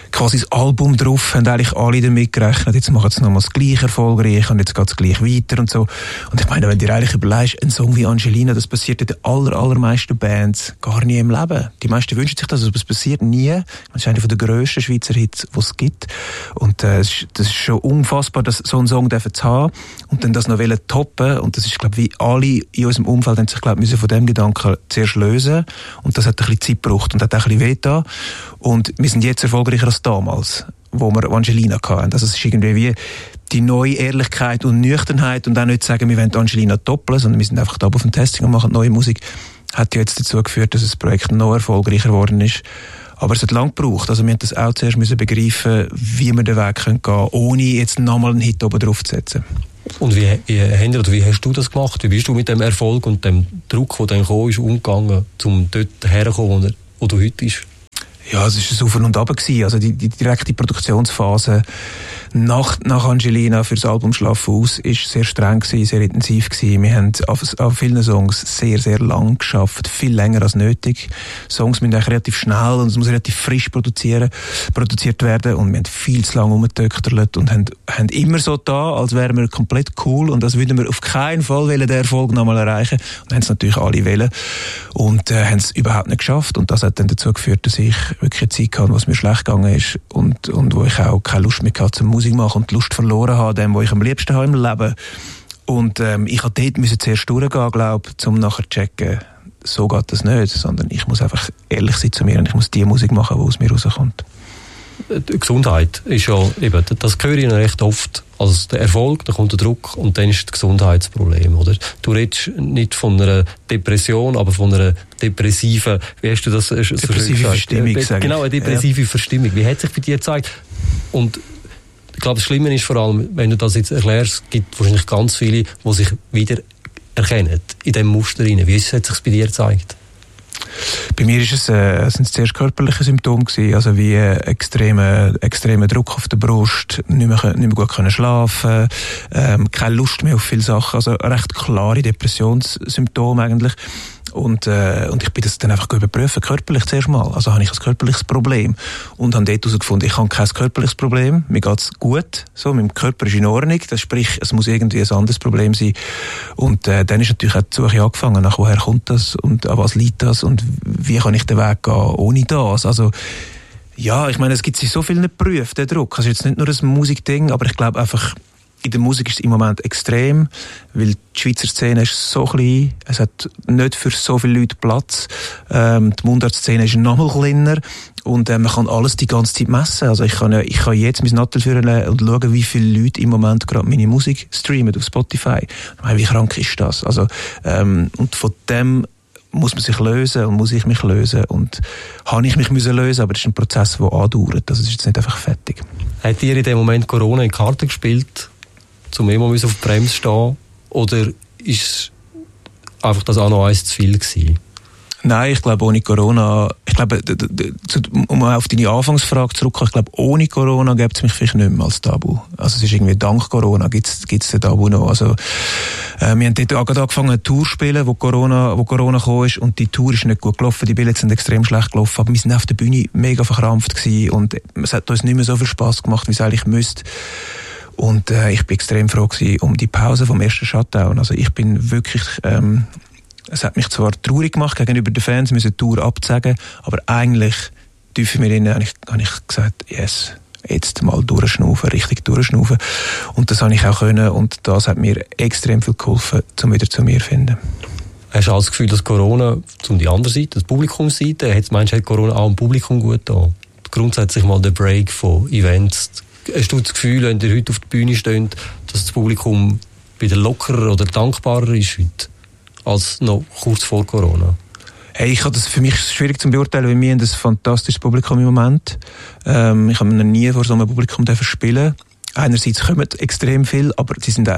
quasi das Album drauf, haben eigentlich alle damit gerechnet, jetzt machen sie nochmal das gleich erfolgreich und jetzt geht es gleich weiter und so. Und ich meine, wenn du dir eigentlich überlegst, ein Song wie Angelina, das passiert in den allermeisten Bands gar nie im Leben. Die meisten wünschen sich das, aber es passiert nie. Das ist einer der grössten Schweizer Hits, die es gibt. Und das ist schon unfassbar, dass so einen Song zu haben und dann das noch toppen. Und das ist, glaube ich, wie alle in unserem Umfeld haben sich, glaube ich, von dem Gedanken zuerst lösen. Und das hat ein bisschen Zeit gebraucht und hat auch ein bisschen wehgetan. Und wir sind jetzt erfolgreicher als damals, wo wir Angelina hatten. Also es ist irgendwie wie die neue Ehrlichkeit und Nüchternheit und auch nicht sagen, wir wollen Angelina doppeln, sondern wir sind einfach da auf dem Testing und machen neue Musik. Hat ja jetzt dazu geführt, dass das Projekt noch erfolgreicher geworden ist. Aber es hat lange gebraucht. Also wir mussten das auch zuerst begreifen, wie wir den Weg gehen können, ohne jetzt nochmal einen Hit oben drauf zu setzen. Und wie hast du das gemacht? Wie bist du mit dem Erfolg und dem Druck, der dann kam, umgegangen, um dort herzukommen, wo du heute bist? Ja, es war ein Auf und Ab gewesen. Also die direkte Produktionsphase nach Angelina für das Album «Schlafen aus» ist sehr streng gewesen, sehr intensiv gewesen. Wir haben auf vielen Songs sehr, sehr lang geschafft, viel länger als nötig. Songs müssen eigentlich relativ schnell und es muss relativ frisch produziert werden und wir haben viel zu lange rumgetöchtert und haben immer so da, als wären wir komplett cool und das würden wir auf keinen Fall den Erfolg nochmal erreichen und haben es natürlich alle wollen und haben es überhaupt nicht geschafft und das hat dann dazu geführt, dass ich wirklich eine Zeit hatte, wo es mir schlecht gegangen ist und wo ich auch keine Lust mehr hatte zum Musik machen und die Lust verloren habe, dem, was ich am liebsten habe im Leben. Und ich musste dort zuerst durchgehen, glaube ich, um nachher zu checken, so geht das nicht, sondern ich muss einfach ehrlich sein zu mir und ich muss die Musik machen, die aus mir rauskommt. Die Gesundheit ist ja eben, das höre ich recht oft. Also der Erfolg, dann kommt der Druck und dann ist das Gesundheitsproblem, oder? Du redest nicht von einer Depression, aber von einer depressiven, wie hast du das depressive Verstimmung gesagt? Genau, eine depressive Verstimmung. Wie hat sich bei dir gezeigt? Und ich glaube, das Schlimme ist vor allem, wenn du das jetzt erklärst, es gibt wahrscheinlich ganz viele, die sich wieder erkennen in diesem Muster rein. Wie hat sich bei dir gezeigt? Bei mir ist sind es zuerst körperliche Symptome gewesen, also wie extremer Druck auf der Brust, nicht mehr gut können schlafen, keine Lust mehr auf viele Sachen, also recht klare Depressionssymptome eigentlich. Und ich bin das dann einfach überprüfen, körperlich zuerst mal. Also habe ich ein körperliches Problem. Und habe dort herausgefunden, ich habe kein körperliches Problem. Mir geht's gut. So, mein Körper ist in Ordnung. Das sprich, es muss irgendwie ein anderes Problem sein. Und dann ist natürlich auch die Suche angefangen, nach woher kommt das und an was liegt das und wie kann ich den Weg gehen ohne das. Also, ja, ich meine, es gibt sich so viele Berufe, der Druck. Also jetzt nicht nur ein Musikding, aber ich glaube einfach, in der Musik ist es im Moment extrem, weil die Schweizer Szene ist so klein, es hat nicht für so viele Leute Platz, die Mundartszene ist noch mal kleiner und man kann alles die ganze Zeit messen. Also ich kann jetzt mein Nattel führen und schauen, wie viele Leute im Moment gerade meine Musik streamen auf Spotify. Ich meine, wie krank ist das? Also, und von dem muss man sich lösen und muss ich mich lösen und habe ich mich lösen, aber das ist ein Prozess, der andauert. Das ist jetzt nicht einfach fertig. Hat dir in dem Moment Corona in die Karte gespielt, zum immer auf die Bremse stehen? Oder ist einfach das auch noch eins zu viel gewesen? Nein, ich glaube, ohne Corona, um auf deine Anfangsfrage zurückzukommen, ich glaube, ohne Corona gibt es mich vielleicht nicht mehr als Tabu. Also es ist irgendwie dank Corona gibt's den Tabu noch. Also, wir haben dort gerade angefangen, eine Tour zu spielen, wo Corona gekommen ist, und die Tour ist nicht gut gelaufen, die Billets sind extrem schlecht gelaufen, aber wir sind auf der Bühne mega verkrampft gewesen und es hat uns nicht mehr so viel Spass gemacht, wie es eigentlich müsste. Und ich bin extrem froh gewesen um die Pause vom ersten Shutdown. Also ich bin wirklich, es hat mich zwar traurig gemacht gegenüber den Fans, müssen die Tour absagen, aber eigentlich tief in mir drin habe ich gesagt, yes, jetzt mal durchschnaufen, richtig durchschnaufen. Und das habe ich auch können und das hat mir extrem viel geholfen, um wieder zu mir zu finden. Hast du auch das Gefühl, dass Corona, um die andere Seite, die Publikumsseite, meinst du, hat Corona auch dem Publikum gut getan? Grundsätzlich mal der Break von Events. Hast du das Gefühl, wenn ihr heute auf der Bühne steht, dass das Publikum wieder lockerer oder dankbarer ist heute als noch kurz vor Corona? Hey, für mich schwierig zu beurteilen, weil wir haben ein fantastisches Publikum im Moment. Ich habe noch nie vor so einem Publikum spielen. Einerseits kommen extrem viel, aber sie sind auch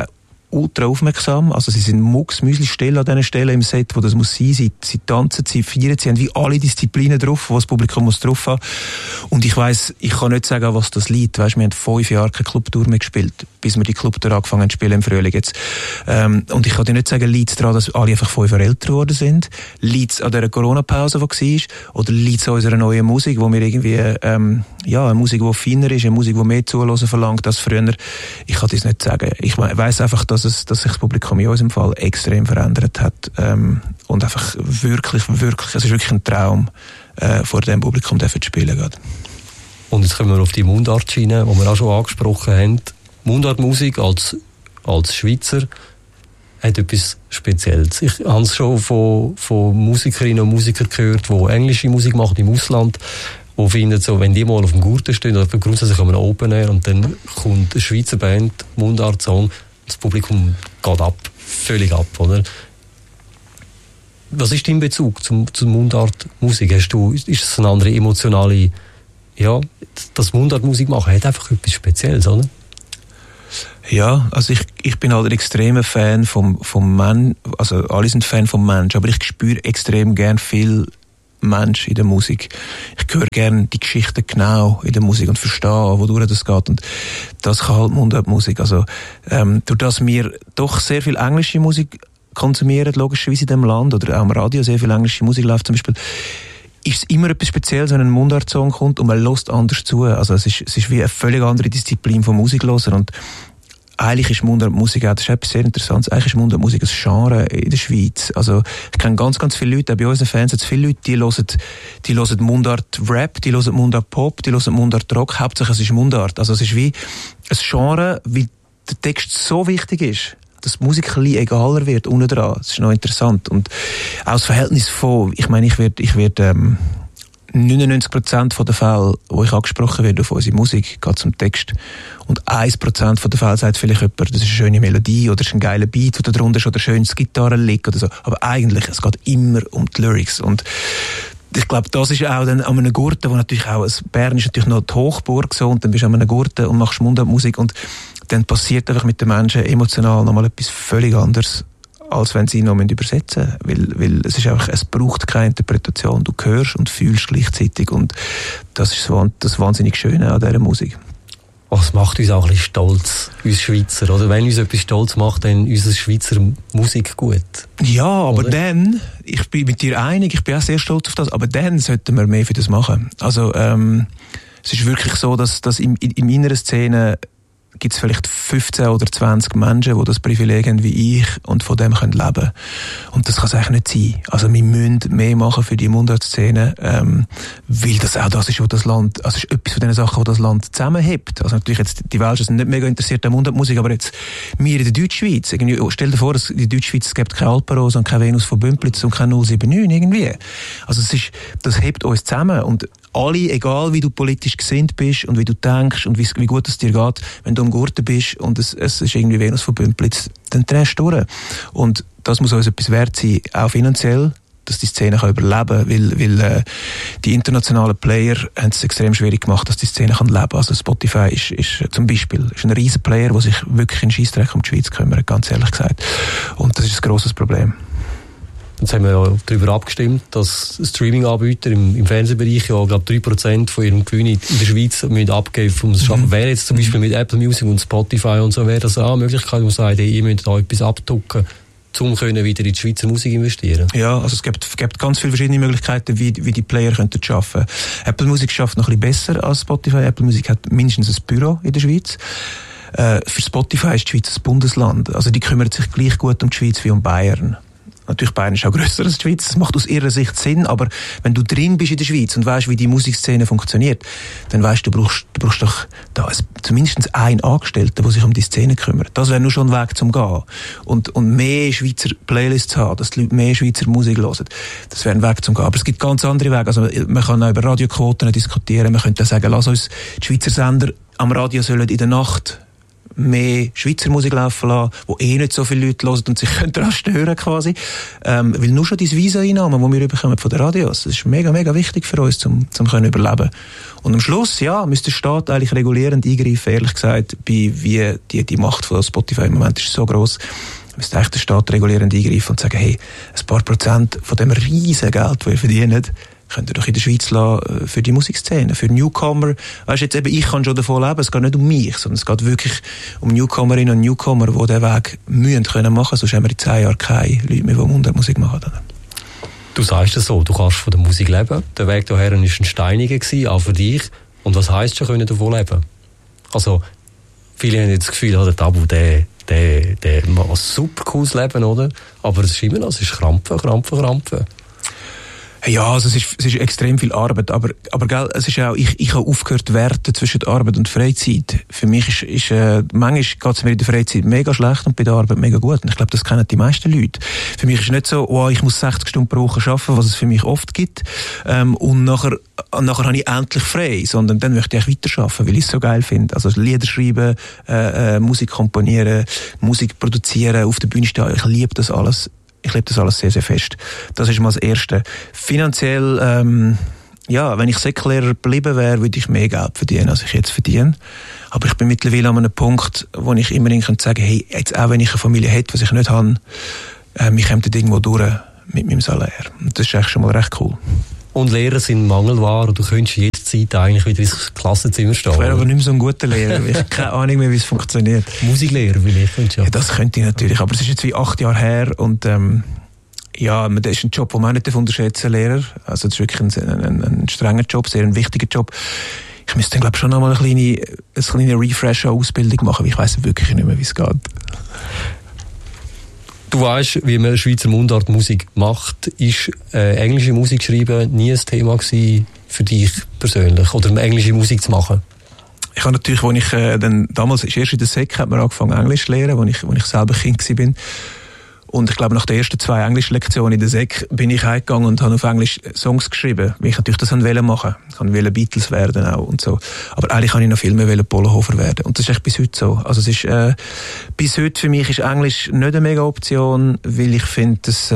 ultra aufmerksam. Also sie sind mucksmüsli-still an diesen Stellen im Set, wo das muss sein. Sie tanzen, sie feiern, sie haben wie alle Disziplinen drauf, die das Publikum muss drauf haben. Und ich weiss, ich kann nicht sagen, was das liegt. Weisst, wir haben 5 Jahre keine Clubtour mehr gespielt, bis wir die Clubtour angefangen haben zu spielen im Frühling jetzt. Und ich kann dir nicht sagen, liegt es daran, dass alle einfach 5 Jahre älter geworden sind? Liegt es an dieser Corona-Pause, die war? Oder liegt es an unserer neuen Musik, wo wir irgendwie, eine Musik, die feiner ist, eine Musik, die mehr Zuhören verlangt als früher? Ich kann das nicht sagen. Ich weiss einfach, dass sich das Publikum in unserem Fall extrem verändert hat. Und einfach wirklich, es ist wirklich ein Traum, vor dem Publikum zu spielen. Gerade. Und jetzt kommen wir auf die Mundartschiene, die wir auch schon angesprochen haben. Mundartmusik als Schweizer hat etwas Spezielles. Ich habe es schon von Musikerinnen und Musikern gehört, die englische Musik machen im Ausland, die finden, so, wenn die mal auf dem Gurten stehen, oder grundsätzlich an einem Open Air, und dann kommt eine Schweizer Band, Mundart-Song, das Publikum geht ab, völlig ab, oder? Was ist dein Bezug zur Mundart-Musik? Ist es eine andere emotionale, das Mundart-Musik machen hat einfach etwas Spezielles, oder? Ja, also ich bin halt ein extremer Fan vom Mensch, also alle sind Fan vom Mensch, aber ich spüre extrem gern viel Mensch in der Musik. Ich höre gerne die Geschichten genau in der Musik und verstehe, wodurch das geht, und das kann halt Mundartmusik. Also durch das wir doch sehr viel englische Musik konsumieren, logischerweise in dem Land, oder auch am Radio sehr viel englische Musik läuft zum Beispiel, ist es immer etwas Spezielles, wenn ein Mundart-Song kommt und man hört anders zu. Also es ist wie eine völlig andere Disziplin von Musikloser, und eigentlich ist Mundartmusik auch, das ist etwas sehr Interessantes, eigentlich ist Mundartmusik ein Genre in der Schweiz. Also ich kenne ganz, ganz viele Leute, auch bei unseren Fans, jetzt viele Leute, die hören Mundart-Rap, die hören Mundart-Pop, die hören Mundart-Rock, hauptsächlich es ist Mundart. Also es ist wie ein Genre, weil der Text so wichtig ist, dass die Musik ein bisschen egaler wird, unten dran. Das ist noch interessant. Und auch das Verhältnis von, ich meine, ich werde 99% der Fälle, wo ich angesprochen werde auf unsere Musik, geht zum Text. Und 1% der Fälle sagt vielleicht jemand, das ist eine schöne Melodie oder das ist ein geiler Beat, oder darunter ist oder ein schönes Gitarrenlick oder so. Aber eigentlich, es geht immer um die Lyrics. Und ich glaube, das ist auch dann an einem Gurten, wo natürlich auch, Bern ist natürlich noch die Hochburg so, und dann bist du an einem Gurten und machst Mundartmusik, und dann passiert einfach mit den Menschen emotional nochmal etwas völlig anderes, als wenn sie noch übersetzen müssen. Weil es ist einfach, es braucht keine Interpretation. Du hörst und fühlst gleichzeitig, und das ist das wahnsinnig Schöne an dieser Musik. Was macht uns auch ein bisschen stolz, uns Schweizer, oder? Wenn uns etwas stolz macht, dann unsere Schweizer Musik gut. Ja, aber dann, ich bin mit dir einig, ich bin auch sehr stolz auf das, aber dann sollten wir mehr für das machen. Also, es ist wirklich so, dass in meiner Szene gibt es vielleicht 15 oder 20 Menschen, die das Privileg haben wie ich und von dem können leben. Und das kann es eigentlich nicht sein. Also wir müssen mehr machen für die Mundart-Szene, weil das auch das ist, was das Land, also es ist etwas von den Sachen, die das Land zusammenhebt. Also natürlich jetzt, die Welschen sind nicht mega interessiert an Mundartmusik, aber jetzt wir in der Deutschschweiz, stell dir vor, in der Deutschschweiz es gibt keine Alpenrose und keine Venus von Bümplitz und keine 079 irgendwie. Also das hebt uns zusammen, und alle, egal wie du politisch gesinnt bist und wie du denkst und wie gut es dir geht, wenn du am Gurten bist und es ist irgendwie Venus von Bümplitz, dann drehst du durch. Und das muss uns etwas wert sein, auch finanziell, dass die Szene kann überleben kann, weil die internationalen Player haben es extrem schwierig gemacht, dass die Szene kann leben. Also Spotify ist zum Beispiel ein riesen Player, der sich wirklich in Scheissdreck um die Schweiz kümmert, ganz ehrlich gesagt. Und das ist ein grosses Problem. Jetzt haben wir ja darüber abgestimmt, dass Streaming-Anbieter im Fernsehbereich ja, glaube 3% von ihrem Gewinn in der Schweiz müssen abgeben vom Schaffen. Wäre jetzt zum Beispiel mit Apple Music und Spotify und so, wäre das auch eine Möglichkeit, wo man sagt, ihr müsst da etwas abdrucken, um wieder in die Schweizer Musik investieren? Ja, also es gibt ganz viele verschiedene Möglichkeiten, wie die Player könnten arbeiten. Apple Music schafft noch ein bisschen besser als Spotify. Apple Music hat mindestens ein Büro in der Schweiz. Für Spotify ist die Schweiz ein Bundesland. Also die kümmern sich gleich gut um die Schweiz wie um Bayern. Natürlich, Bayern ist auch grösser als die Schweiz. Das macht aus ihrer Sicht Sinn. Aber wenn du drin bist in der Schweiz und weißt, wie die Musikszene funktioniert, dann weißt du brauchst doch da zumindest einen Angestellten, der sich um die Szene kümmert. Das wäre nur schon ein Weg zum Gehen. Und mehr Schweizer Playlists haben, dass die Leute mehr Schweizer Musik hören. Das wäre ein Weg zum Gehen. Aber es gibt ganz andere Wege. Also man kann auch über Radioquoten diskutieren. Man könnte sagen, lass uns die Schweizer Sender am Radio sollen in der Nacht mehr Schweizer Musik laufen lassen, wo nicht so viele Leute hören und sich daran stören quasi. Weil nur schon diese Visa-Einnahmen, die wir bekommen von den Radios, das ist mega, mega wichtig für uns, zum können überleben. Und am Schluss, ja, müsste der Staat eigentlich regulierend eingreifen, ehrlich gesagt, wie die Macht von Spotify im Moment ist so gross. Müsste eigentlich der Staat regulierend eingreifen und sagen, hey, ein paar Prozent von dem riesen Geld, das ihr verdient, könnt ihr doch in der Schweiz lassen, für die Musikszene, für Newcomer. Weißt du, jetzt eben, ich kann schon davon leben, es geht nicht um mich, sondern es geht wirklich um Newcomerinnen und Newcomer, die diesen Weg müssen können machen, sonst haben wir in 10 Jahren keine Leute mehr, die Mundartmusik machen. Du sagst es so, du kannst von der Musik leben. Der Weg daher war ein steiniger, auch für dich. Und was heisst schon, können davon leben? Also, viele haben jetzt das Gefühl, der Tabu, der macht ein super cooles Leben, oder? Aber es ist immer noch, es ist Krampfen. Ja, also es ist extrem viel Arbeit, aber gell, es ist auch, ich habe aufgehört werten zwischen der Arbeit und Freizeit. Für mich ist manchmal geht es mir in der Freizeit mega schlecht und bei der Arbeit mega gut. Und ich glaube, das kennen die meisten Leute. Für mich ist nicht so, oh, ich muss 60 Stunden pro Woche arbeiten, was es für mich oft gibt, und nachher habe ich endlich frei, sondern dann möchte ich weiterarbeiten, weil ich es so geil finde. Also Lieder schreiben, Musik komponieren, Musik produzieren, auf der Bühne stehen, ich liebe das alles. Ich liebe das alles sehr, sehr fest. Das ist mal das Erste. Finanziell, ja, wenn ich Säcklehrer geblieben wäre, würde ich mehr Geld verdienen, als ich jetzt verdiene. Aber ich bin mittlerweile an einem Punkt, wo ich immerhin sagen kann, hey, jetzt auch wenn ich eine Familie hätte, was ich nicht habe, ich komme dort irgendwo durch mit meinem Salär. Und das ist eigentlich schon mal recht cool. Und Lehrer sind Mangelware und du könntest jederzeit eigentlich wieder ins Klassenzimmer stehen. Ich wäre aber nicht mehr so ein guter Lehrer, weil ich habe keine Ahnung mehr, wie es funktioniert. Musiklehrer vielleicht? Ja, das könnte ich natürlich, aber es ist jetzt wie 8 Jahre her und ja, das ist ein Job, den man nicht unterschätzen Lehrer. Also das ist wirklich ein strenger Job, sehr ein wichtiger Job. Ich müsste dann, glaube ich, schon noch mal eine kleine Refresher-Ausbildung machen, weil ich weiss wirklich nicht mehr, wie es geht. Du weißt, wie man Schweizer Mundartmusik macht. Ist englische Musik schreiben nie ein Thema gewesen für dich persönlich? Oder englische Musik zu machen? Ich habe natürlich, als ich damals erst in der Sek hat man angefangen Englisch zu lernen, als ich selber Kind war. Und ich glaube, nach den ersten 2 Englischlektionen in der Sek bin ich heimgegangen und habe auf Englisch Songs geschrieben, weil ich natürlich das wollte machen. Ich wollte Beatles werden auch und so. Aber eigentlich kann ich noch viel mehr Polohofer werden. Und das ist echt bis heute so. Also es ist, bis heute für mich ist Englisch nicht eine mega Option, weil ich finde, dass,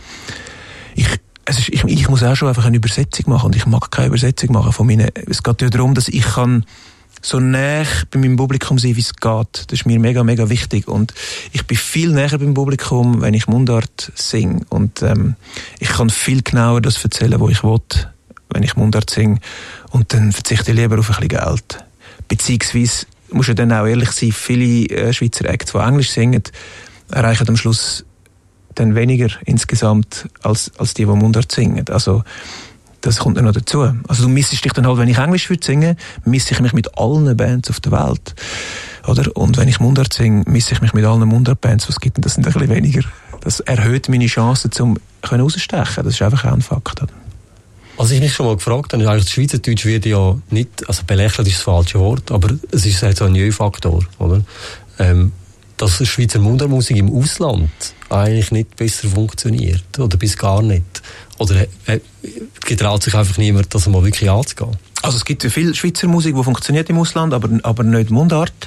ich muss auch schon einfach eine Übersetzung machen und ich mag keine Übersetzung machen von meinen, es geht ja darum, dass ich kann so näher bei meinem Publikum sein, wie es geht. Das ist mir mega, mega wichtig. Und ich bin viel näher beim Publikum, wenn ich Mundart singe. Und ich kann viel genauer das erzählen, was ich will, wenn ich Mundart singe. Und dann verzichte ich lieber auf ein bisschen Geld. Beziehungsweise, muss ich dann auch ehrlich sein, viele Schweizer Acts, die Englisch singen, erreichen am Schluss dann weniger insgesamt als die Mundart singen. Also, das kommt dann noch dazu. Also du missest dich dann halt, wenn ich Englisch würde singen, misse ich mich mit allen Bands auf der Welt. Oder? Und wenn ich Mundart singe, misse ich mich mit allen Mundart-Bands, was gibt denn das sind ein bisschen weniger. Das erhöht meine Chancen, um rausstechen. Das ist einfach auch ein Fakt. Also ich mich schon mal gefragt habe, eigentlich das Schweizerdeutsch wird ja nicht, also belächelt ist das falsche Wort, aber es ist halt so ein Jö-Faktor, oder? Dass die Schweizer Mundartmusik im Ausland eigentlich nicht besser funktioniert, oder bis gar nicht. Oder getraut sich einfach niemand, das mal wirklich anzugehen? Also es gibt ja viel Schweizer Musik, die funktioniert im Ausland, aber nicht Mundart.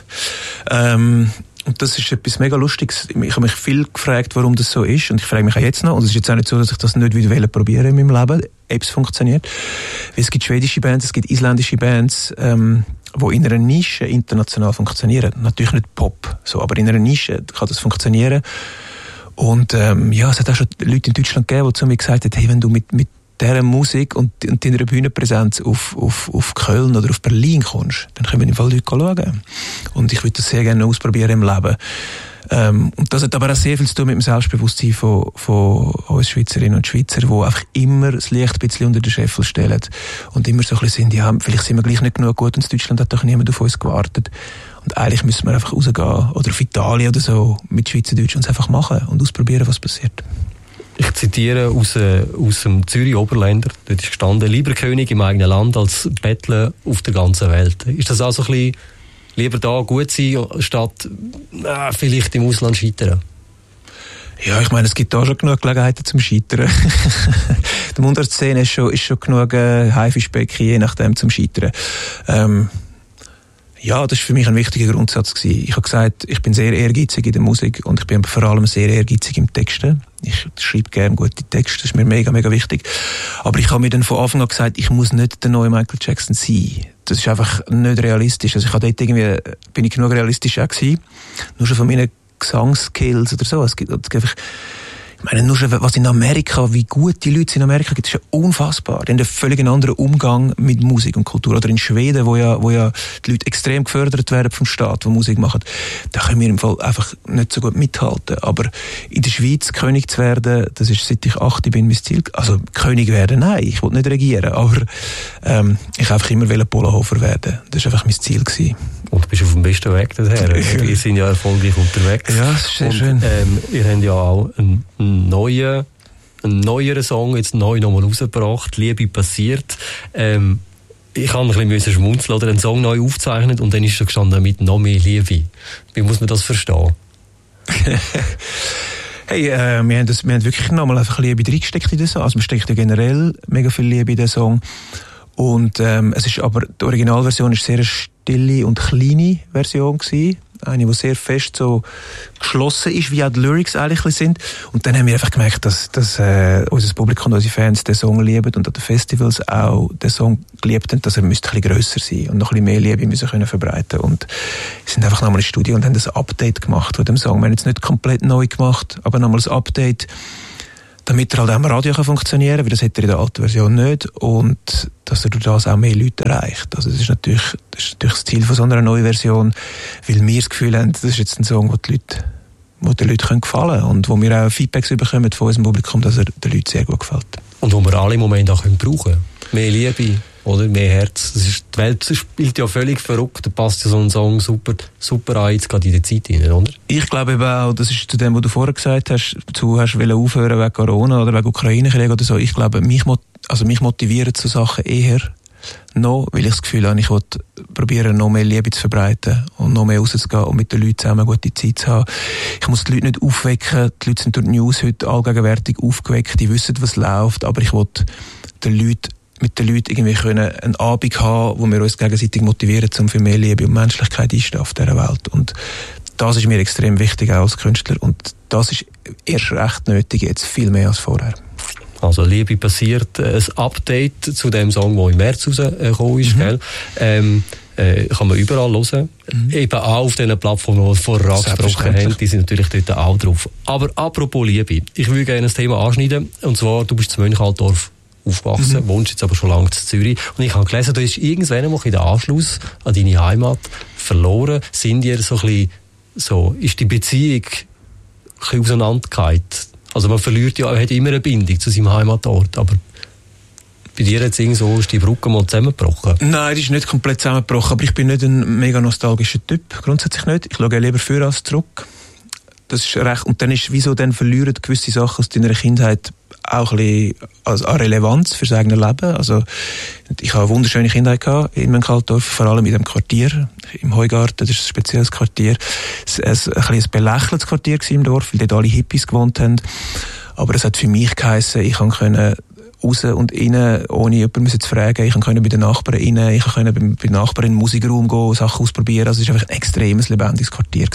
Und das ist etwas mega Lustiges. Ich habe mich viel gefragt, warum das so ist. Und ich frage mich auch jetzt noch. Und es ist jetzt auch nicht so, dass ich das nicht wieder probieren in meinem Leben, ob es funktioniert. Weil es gibt schwedische Bands, es gibt isländische Bands, die in einer Nische international funktionieren. Natürlich nicht Pop, so, aber in einer Nische kann das funktionieren. Und ja, es hat auch schon Leute in Deutschland gegeben, die zu mir gesagt haben, hey, wenn du mit dieser Musik und deiner Bühnenpräsenz auf Köln oder auf Berlin kommst, dann können wir im Fall Leute schauen. Und ich würde das sehr gerne ausprobieren im Leben. Und das hat aber auch sehr viel zu tun mit dem Selbstbewusstsein von uns Schweizerinnen und Schweizer, die einfach immer das Licht ein bisschen unter den Scheffel stellen und immer so ein bisschen sind, ja, vielleicht sind wir gleich nicht genug gut und in Deutschland hat doch niemand auf uns gewartet. Und eigentlich müssen wir einfach rausgehen oder auf Italien oder so mit Schweizerdeutsch und es einfach machen und ausprobieren, was passiert. Ich zitiere aus dem Zürich-Oberländer, dort ist gestanden, lieber König im eigenen Land als Bettler auf der ganzen Welt. Ist das also ein bisschen lieber da gut sein, statt vielleicht im Ausland scheitern? Ja, ich meine, es gibt da schon genug Gelegenheiten zum Scheitern. Die Mundartszene ist schon genug Haifischbecken, je nachdem, zum Scheitern. Ja, das war für mich ein wichtiger Grundsatz gewesen. Ich habe gesagt, ich bin sehr ehrgeizig in der Musik und ich bin vor allem sehr ehrgeizig im Texten. Ich schreibe gerne gute Texte, das ist mir mega, mega wichtig. Aber ich habe mir dann von Anfang an gesagt, ich muss nicht der neue Michael Jackson sein. Das ist einfach nicht realistisch. Also ich habe dort irgendwie, bin ich genug realistisch auch gewesen. Nur schon von meinen Gesangskills oder so. Es gibt einfach, ich meine, nur schon, was in Amerika, wie gut die Leute in Amerika gibt, ist ja unfassbar. Die haben einen völlig anderen Umgang mit Musik und Kultur. Oder in Schweden, wo ja die Leute extrem gefördert werden vom Staat, die Musik machen. Da können wir im Fall einfach nicht so gut mithalten. Aber in der Schweiz König zu werden, das ist, seit ich 8 bin, mein Ziel. Also, König werden, nein, ich will nicht regieren. Aber, ich einfach immer Polahofer werden. Das war einfach mein Ziel gewesen. Und du bist auf dem besten Weg dorthin. Wir sind ja erfolgreich unterwegs. Ja, das ist sehr schön. Ihr habt ja auch einen neueren Song jetzt neu nochmal rausgebracht, «Liebe passiert». Ich habe ein bisschen schmunzeln oder einen Song neu aufgezeichnet und dann ist schon gestanden mit «noch mehr Liebe». Wie muss man das verstehen? Hey, wir haben wirklich nochmal einfach Liebe reingesteckt in den Song. Also man steckt ja generell mega viel Liebe in den Song. Und es ist aber, die Originalversion ist sehr eine stille und kleine Version gewesen. Eine, die sehr fest so geschlossen ist, wie auch die Lyrics eigentlich sind. Und dann haben wir einfach gemerkt, dass unser Publikum und unsere Fans den Song lieben und an den Festivals auch den Song geliebt haben, dass er müsste ein bisschen grösser sein und noch ein bisschen mehr Liebe müssen können verbreiten. Und wir sind einfach nochmal ins Studio und haben ein Update gemacht von dem Song. Wir haben jetzt nicht komplett neu gemacht, aber nochmal ein Update, damit er halt auch im Radio funktionieren kann, weil das hätte er in der alten Version nicht. Und dass er durch das auch mehr Leute erreicht. Also das ist natürlich das Ziel von so einer neuen Version, weil wir das Gefühl haben, das ist jetzt ein Song, der den Leuten gefallen kann und wo wir auch Feedbacks bekommen von unserem Publikum, dass er den Leuten sehr gut gefällt. Und wo wir alle im Moment auch brauchen können. Mehr Liebe, oder? Mehr Herz. Die Welt spielt ja völlig verrückt. Da passt ja so ein Song super an, jetzt gerade in der Zeit rein, oder? Ich glaube eben auch, das ist zu dem, was du vorher gesagt hast, du hast aufhören wegen Corona oder wegen Ukraine-Krieg oder so. Ich glaube, mich motivieren so Sachen eher noch, weil ich das Gefühl habe, ich will probieren, noch mehr Liebe zu verbreiten und noch mehr rauszugehen und mit den Leuten zusammen eine gute Zeit zu haben. Ich muss die Leute nicht aufwecken. Die Leute sind durch die News heute allgegenwärtig aufgeweckt. Die wissen, was läuft. Aber ich will mit den Leuten irgendwie einen Abend haben, wo wir uns gegenseitig motivieren, um für mehr Liebe und Menschlichkeit einzustehen auf dieser Welt. Und das ist mir extrem wichtig, auch als Künstler. Und das ist erst recht nötig, jetzt viel mehr als vorher. Also Liebe passiert, ein Update zu dem Song, der im März rausgekommen ist, gell? Kann man überall hören. Eben auch auf diesen Plattformen, die wir vorher angesprochen haben, die sind natürlich dort auch drauf. Aber apropos Liebe, ich würde gerne ein Thema anschneiden, und zwar, du bist zu Mönchaldorf aufgewachsen, wohnst jetzt aber schon lange in Zürich. Und ich habe gelesen, du hast irgendwann mal den Anschluss an deine Heimat verloren. Sind ihr so ein bisschen, so, ist die Beziehung ein bisschen auseinandergegangen? Also man verliert ja, hat immer eine Bindung zu seinem Heimatort, aber bei dir jetzt so ist die Brücke mal zusammengebrochen? Nein, die ist nicht komplett zusammengebrochen, aber ich bin nicht ein mega nostalgischer Typ, grundsätzlich nicht. Ich schaue lieber für als zurück. Das ist recht, und dann ist, wieso dann verlieren gewisse Sachen aus deiner Kindheit auch ein bisschen an Relevanz für das eigene Leben. Also, ich habe eine wunderschöne Kindheit gehabt in Mönchaldorf, vor allem in dem Quartier, im Heugarten, das ist ein spezielles Quartier. Ein belächeltes Quartier im Dorf, weil dort alle Hippies gewohnt haben. Aber es hat für mich geheissen, ich konnte raus und rein, ohne jemanden zu fragen. Ich konnte bei den Nachbarn rein, ich konnte bei den Nachbarn in den Musikraum gehen, Sachen ausprobieren. Also es war einfach ein extremes, lebendiges Quartier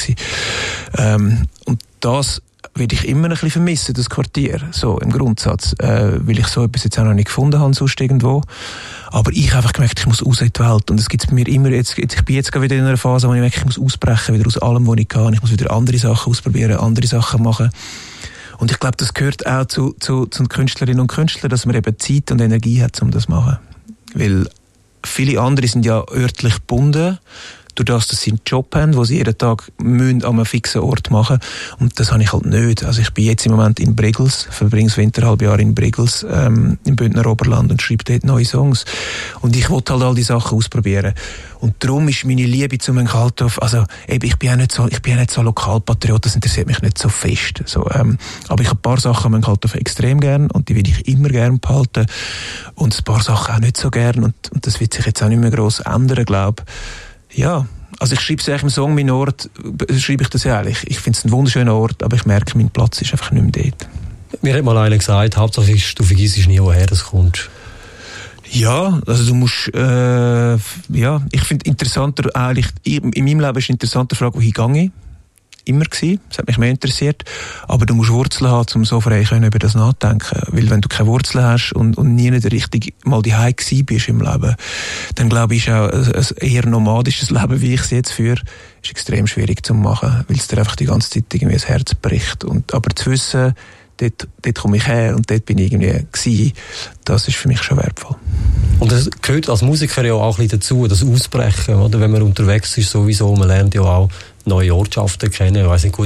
gewesen. Und das werde ich immer ein bisschen vermissen, das Quartier, so im Grundsatz, weil ich so etwas jetzt auch noch nicht gefunden habe, sonst irgendwo. Aber ich habe einfach gemerkt, ich muss raus in die Welt. Und es gibt mir immer, ich bin jetzt gerade wieder in einer Phase, wo ich merke, ich muss ausbrechen, wieder aus allem, was ich kann. Ich muss wieder andere Sachen ausprobieren, andere Sachen machen. Und ich glaube, das gehört auch zu Künstlerinnen und Künstlern, dass man eben Zeit und Energie hat, um das zu machen. Weil viele andere sind ja örtlich gebunden, durch das, dass sie einen Job haben, wo sie jeden Tag an einem fixen Ort machen. Und das habe ich halt nicht. Also ich bin jetzt im Moment in Brigels, verbringe das Winterhalbjahr in Brigels, im Bündner Oberland und schreibe dort neue Songs. Und ich wollte halt all die Sachen ausprobieren. Und darum ist meine Liebe zu Mönchaldorf, also eben, ich bin ja nicht so Lokalpatriot, das interessiert mich nicht so fest. So, aber ich habe ein paar Sachen an Mönchaldorf extrem gern und die will ich immer gern behalten. Und ein paar Sachen auch nicht so gern und das wird sich jetzt auch nicht mehr gross ändern, glaube ich. Ja, also ich schreibe es eigentlich im Song, mein Ort, schreibe ich das ehrlich. Ich finde es ein wunderschöner Ort, aber ich merke, mein Platz ist einfach nicht mehr dort. Mir hat mal einer gesagt, Hauptsache ist, du vergisst nie, woher das kommt. Ja, also du musst, ich finde interessanter eigentlich, in meinem Leben ist eine interessante Frage, wohin gehe ich? Immer gewesen. Das hat mich mehr interessiert. Aber du musst Wurzeln haben, um so frei über das nachdenken. Weil wenn du keine Wurzeln hast und nie nicht richtig mal daheim gewesen bist im Leben, dann glaube ich, ist auch ein eher nomadisches Leben, wie ich es jetzt führe, ist extrem schwierig zu machen, weil es dir einfach die ganze Zeit irgendwie das Herz bricht. Aber zu wissen, dort komme ich her und dort bin ich irgendwie gewesen, das ist für mich schon wertvoll. Und das gehört als Musiker ja auch ein bisschen dazu, das Ausbrechen, oder? Wenn man unterwegs ist sowieso, man lernt ja auch neue Ortschaften kennen,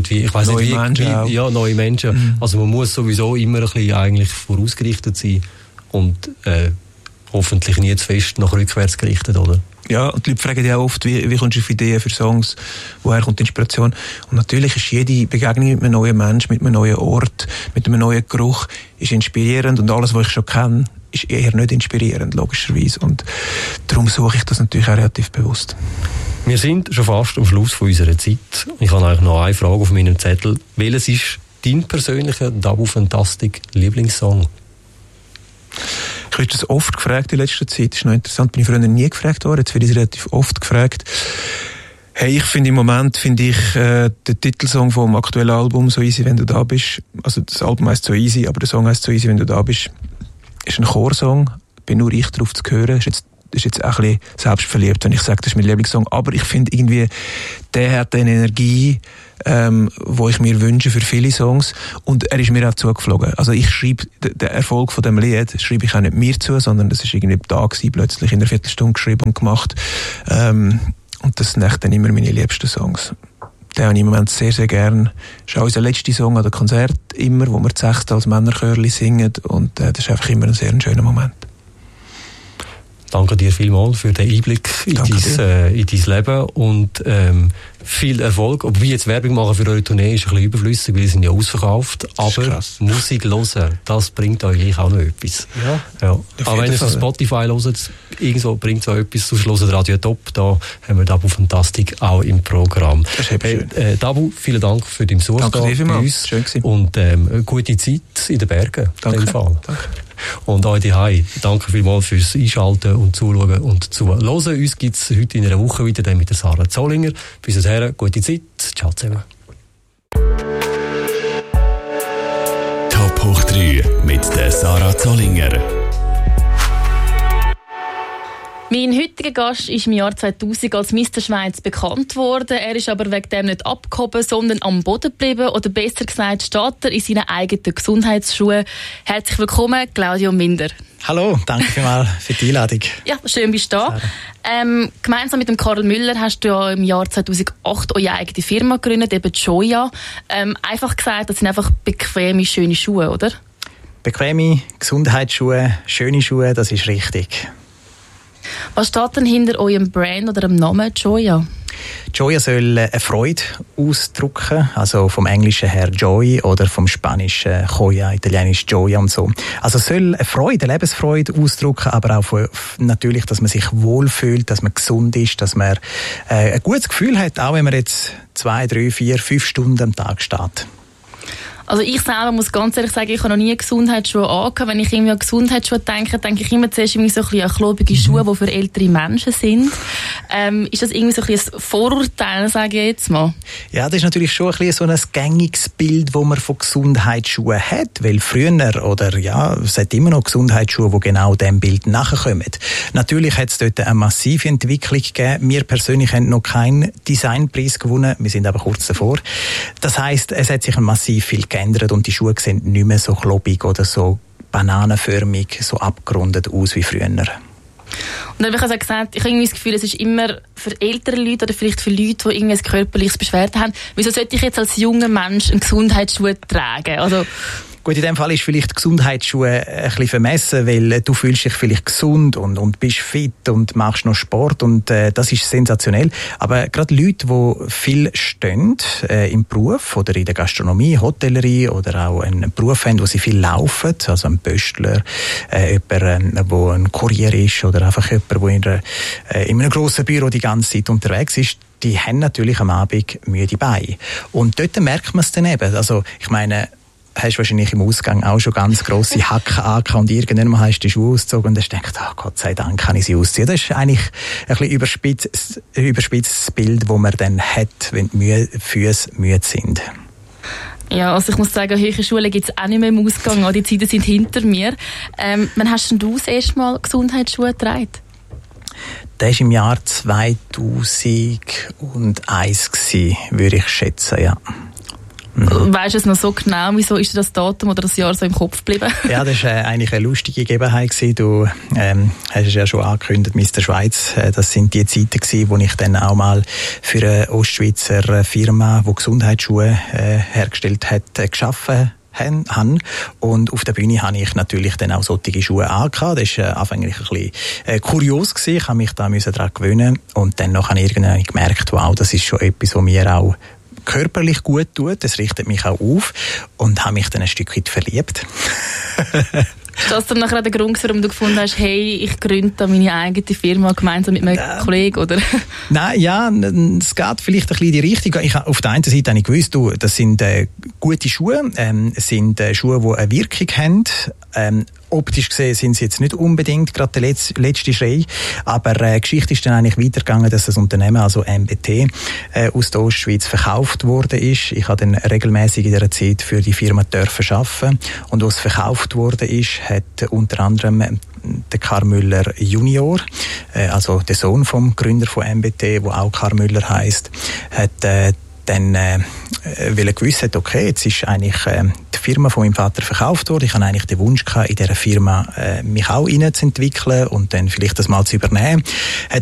neue Menschen. Mhm. Also man muss sowieso immer ein bisschen eigentlich vorausgerichtet sein und hoffentlich nie zu fest nach rückwärts gerichtet, oder? Ja, und die Leute fragen ja oft, wie kommst du auf Ideen für Songs, woher kommt die Inspiration? Und natürlich ist jede Begegnung mit einem neuen Menschen, mit einem neuen Ort, mit einem neuen Geruch, ist inspirierend und alles, was ich schon kenne, ist eher nicht inspirierend, logischerweise. Und darum suche ich das natürlich auch relativ bewusst. Wir sind schon fast am Schluss von unserer Zeit. Ich habe eigentlich noch eine Frage auf meinem Zettel. Welches ist dein persönlicher Dabu Fantastic Lieblingssong? Ich werde das oft gefragt in letzter Zeit. Das ist noch interessant, bin ich früher nie gefragt worden. Jetzt werde ich relativ oft gefragt. Hey, ich finde im Moment, den Titelsong vom aktuellen Album «So easy, wenn du da bist», also das Album heisst «So easy», aber der Song heisst «So easy, wenn du da bist», ist ein Chorsong. Bin nur ich drauf zu hören. Ist jetzt auch ein bisschen selbstverliebt, wenn ich sage, das ist mein Lieblingssong. Aber ich finde irgendwie, der hat eine Energie, wo ich mir wünsche für viele Songs. Und er ist mir auch zugeflogen. Also ich schreibe, den Erfolg von dem Lied schreibe ich auch nicht mir zu, sondern das ist irgendwie da gewesen, plötzlich in einer Viertelstunde geschrieben und gemacht. Und das sind echt dann immer meine liebsten Songs. Den habe ich im Moment sehr, sehr gern. Das ist auch unser letzter Song an dem Konzert immer, wo wir das 6. als Männerchörli singen. Und das ist einfach immer ein sehr schöner Moment. Danke dir vielmals für den Einblick in dein Leben und viel Erfolg. Ob wir jetzt Werbung machen für eure Tournee, ist ein bisschen überflüssig, weil sie sind ja ausverkauft. Aber Musik hören, das bringt euch eigentlich auch noch etwas. Ja. Aber wenn ihr so Spotify hört, irgendwo bringt es auch etwas. Sonst hört Radio Top, da haben wir Dabu Fantastic auch im Programm. Das ist schön. Dabu, vielen Dank für deinen Besuch bei uns. Schön gewesen. Und gute Zeit in den Bergen. Danke. In dem Fall. Danke. Und euch daheim, danke vielmals fürs Einschalten und Zuschauen und Zuhören. Uns gibt es heute in einer Woche wieder dann mit der Sarah Zollinger. Bis dahin, gute Zeit. Ciao zusammen. Top hoch 3 mit der Sarah Zollinger. Mein heutiger Gast ist im Jahr 2000 als Mr. Schweiz bekannt worden. Er ist aber wegen dem nicht abgehoben, sondern am Boden geblieben. Oder besser gesagt, steht er in seinen eigenen Gesundheitsschuhen. Herzlich willkommen, Claudio Minder. Hallo, danke vielmals für die Einladung. Ja, schön bist du da. Gemeinsam mit dem Karl Müller hast du ja im Jahr 2008 eure eigene Firma gegründet, eben Joya. Einfach gesagt, das sind einfach bequeme, schöne Schuhe, oder? Bequeme Gesundheitsschuhe, schöne Schuhe, das ist richtig. Was steht denn hinter eurem Brand oder dem Namen Joya? Joya soll eine Freude ausdrücken, also vom Englischen her Joy oder vom Spanischen Joya, Italienisch Gioia und so. Also soll eine Freude, eine Lebensfreude ausdrücken, aber auch natürlich, dass man sich wohlfühlt, dass man gesund ist, dass man ein gutes Gefühl hat, auch wenn man jetzt 2, 3, 4, 5 Stunden am Tag steht. Also ich selber muss ganz ehrlich sagen, ich habe noch nie Gesundheitsschuhe angehabt. Wenn ich irgendwie an Gesundheitsschuhe denke ich immer zuerst irgendwie so ein bisschen an klobige Schuhe, die für ältere Menschen sind. Ist das irgendwie so ein bisschen ein Vorurteil, sage ich jetzt mal? Ja, das ist natürlich schon ein bisschen so ein gängiges Bild, das man von Gesundheitsschuhen hat. Weil früher, oder ja, es hat immer noch Gesundheitsschuhe, die genau diesem Bild nachkommen. Natürlich hat es dort eine massive Entwicklung gegeben. Wir persönlich haben noch keinen Designpreis gewonnen. Wir sind aber kurz davor. Das heisst, es hat sich massiv viel geändert und die Schuhe sehen nicht mehr so klobig oder so bananenförmig, so abgerundet aus wie früher. Und dann habe ich also gesagt, ich habe irgendwie das Gefühl, es ist immer für ältere Leute oder vielleicht für Leute, die irgendwie ein körperliches Beschwerden haben. Wieso sollte ich jetzt als junger Mensch einen Gesundheitsschuh tragen? Also gut, in dem Fall ist vielleicht Gesundheitsschuhe ein bisschen vermessen, weil du fühlst dich vielleicht gesund und bist fit und machst noch Sport und das ist sensationell. Aber gerade Leute, die viel stehen im Beruf oder in der Gastronomie, Hotellerie oder auch einen Beruf haben, wo sie viel laufen, also ein Pöstler, jemand, der ein Kurier ist oder einfach jemand, der in einem grossen Büro die ganze Zeit unterwegs ist, die haben natürlich am Abend müde Beine. Und dort merkt man es dann eben. Also ich meine, hast wahrscheinlich im Ausgang auch schon ganz grosse Hacken angehabt und irgendwann mal hast du die Schuhe ausgezogen und hast gedacht, Gott sei Dank kann ich sie ausziehen. Das ist eigentlich ein bisschen überspitztes Bild, das man dann hat, wenn die Füße müde sind. Ja, also ich muss sagen, höhere Schulen gibt es auch nicht mehr im Ausgang. Die Zeiten sind hinter mir. Wann hast denn du das erste Mal Gesundheitsschuhe getragen? Das war im Jahr 2001, würde ich schätzen, ja. Weisst du es noch so genau? Wieso ist dir das Datum oder das Jahr so im Kopf geblieben? Ja, das war eigentlich eine lustige Gegebenheit. Du hast es ja schon angekündigt, Mr. Schweiz. Das sind die Zeiten gewesen, wo ich dann auch mal für eine Ostschweizer Firma, die Gesundheitsschuhe hergestellt hat, gearbeitet habe. Und auf der Bühne habe ich natürlich dann auch solche Schuhe angehabt. Das war anfänglich ein bisschen kurios gewesen. Ich musste mich daran gewöhnen. Und dann habe ich irgendwann gemerkt, wow, das ist schon etwas, was mir auch körperlich gut tut. Das richtet mich auch auf. Und habe mich dann ein Stück weit verliebt. Ist das dann nachher der Grund, warum du gefunden hast, hey, ich gründe meine eigene Firma gemeinsam mit meinem Kollegen, oder? Nein, ja, es geht vielleicht ein bisschen in die Richtung. Auf der einen Seite habe ich gewusst, das sind gute Schuhe, sind Schuhe, die eine Wirkung haben. Optisch gesehen sind sie jetzt nicht unbedingt gerade der letzte Schrei, aber die Geschichte ist dann eigentlich weitergegangen, dass das Unternehmen, also MBT, aus der Ostschweiz verkauft worden ist. Ich habe dann regelmäßig in dieser Zeit für die Firma dürfen arbeiten und was verkauft worden ist, hat unter anderem der Karl Müller Junior, also der Sohn vom Gründer von MBT, der auch Karl Müller heisst, hat dann, weil er gewusst hat, okay, jetzt ist eigentlich die Firma von meinem Vater verkauft worden. Ich hatte eigentlich den Wunsch gehabt, in dieser Firma mich auch reinzuentwickeln und dann vielleicht das mal zu übernehmen. Hat